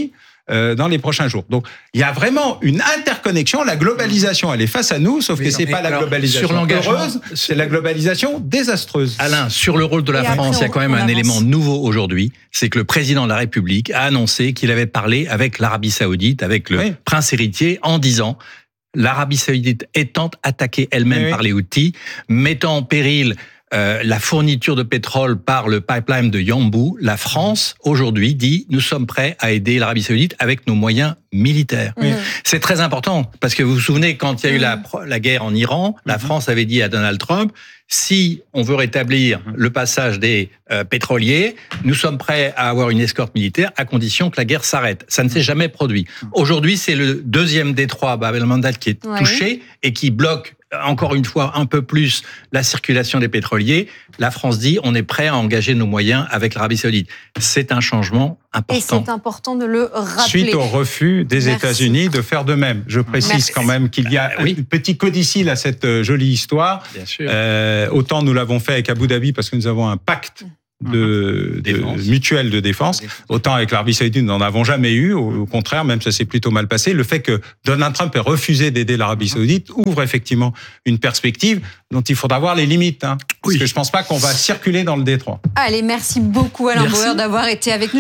euh, dans les prochains jours. Donc, il y a vraiment une interconnexion. La globalisation, elle est face à nous, sauf que c'est pas la globalisation heureuse, c'est la globalisation désastreuse. Alain, sur le rôle de la Et France, après, il y a quand même un avance. élément nouveau aujourd'hui, c'est que le président de la République a annoncé qu'il avait parlé avec l'Arabie Saoudite, avec le oui. prince héritier, en disant l'Arabie Saoudite étant attaquée elle-même oui. par les Houthis, mettant en péril Euh, la fourniture de pétrole par le pipeline de Yanbu, la France, aujourd'hui, dit « Nous sommes prêts à aider l'Arabie Saoudite avec nos moyens militaires. Mmh. » C'est très important, parce que vous vous souvenez, quand il y a eu la, la guerre en Iran, mmh. la France avait dit à Donald Trump « Si on veut rétablir mmh. le passage des euh, pétroliers, nous sommes prêts à avoir une escorte militaire à condition que la guerre s'arrête. » Ça ne s'est jamais produit. Mmh. Aujourd'hui, c'est le deuxième détroit, Bab el-Mandeb, qui est ouais. touché et qui bloque encore une fois un peu plus la circulation des pétroliers. La France dit on est prêt à engager nos moyens avec l'Arabie Saoudite. C'est un changement important. Et c'est important de le rappeler. Suite au refus des Merci. États-Unis de faire de même. Je précise Merci. quand même qu'il y a ah, oui. un petit codicile à cette jolie histoire. Bien sûr. Euh, autant nous l'avons fait avec Abu Dhabi parce que nous avons un pacte de, de mutuelle de défense. Autant avec l'Arabie Saoudite, nous n'en avons jamais eu. Au contraire, même ça s'est plutôt mal passé. Le fait que Donald Trump ait refusé d'aider l'Arabie Saoudite ouvre effectivement une perspective dont il faudra voir les limites. Hein, parce oui. que je ne pense pas qu'on va circuler dans le détroit. Allez, merci beaucoup Alain Bauer d'avoir été avec nous.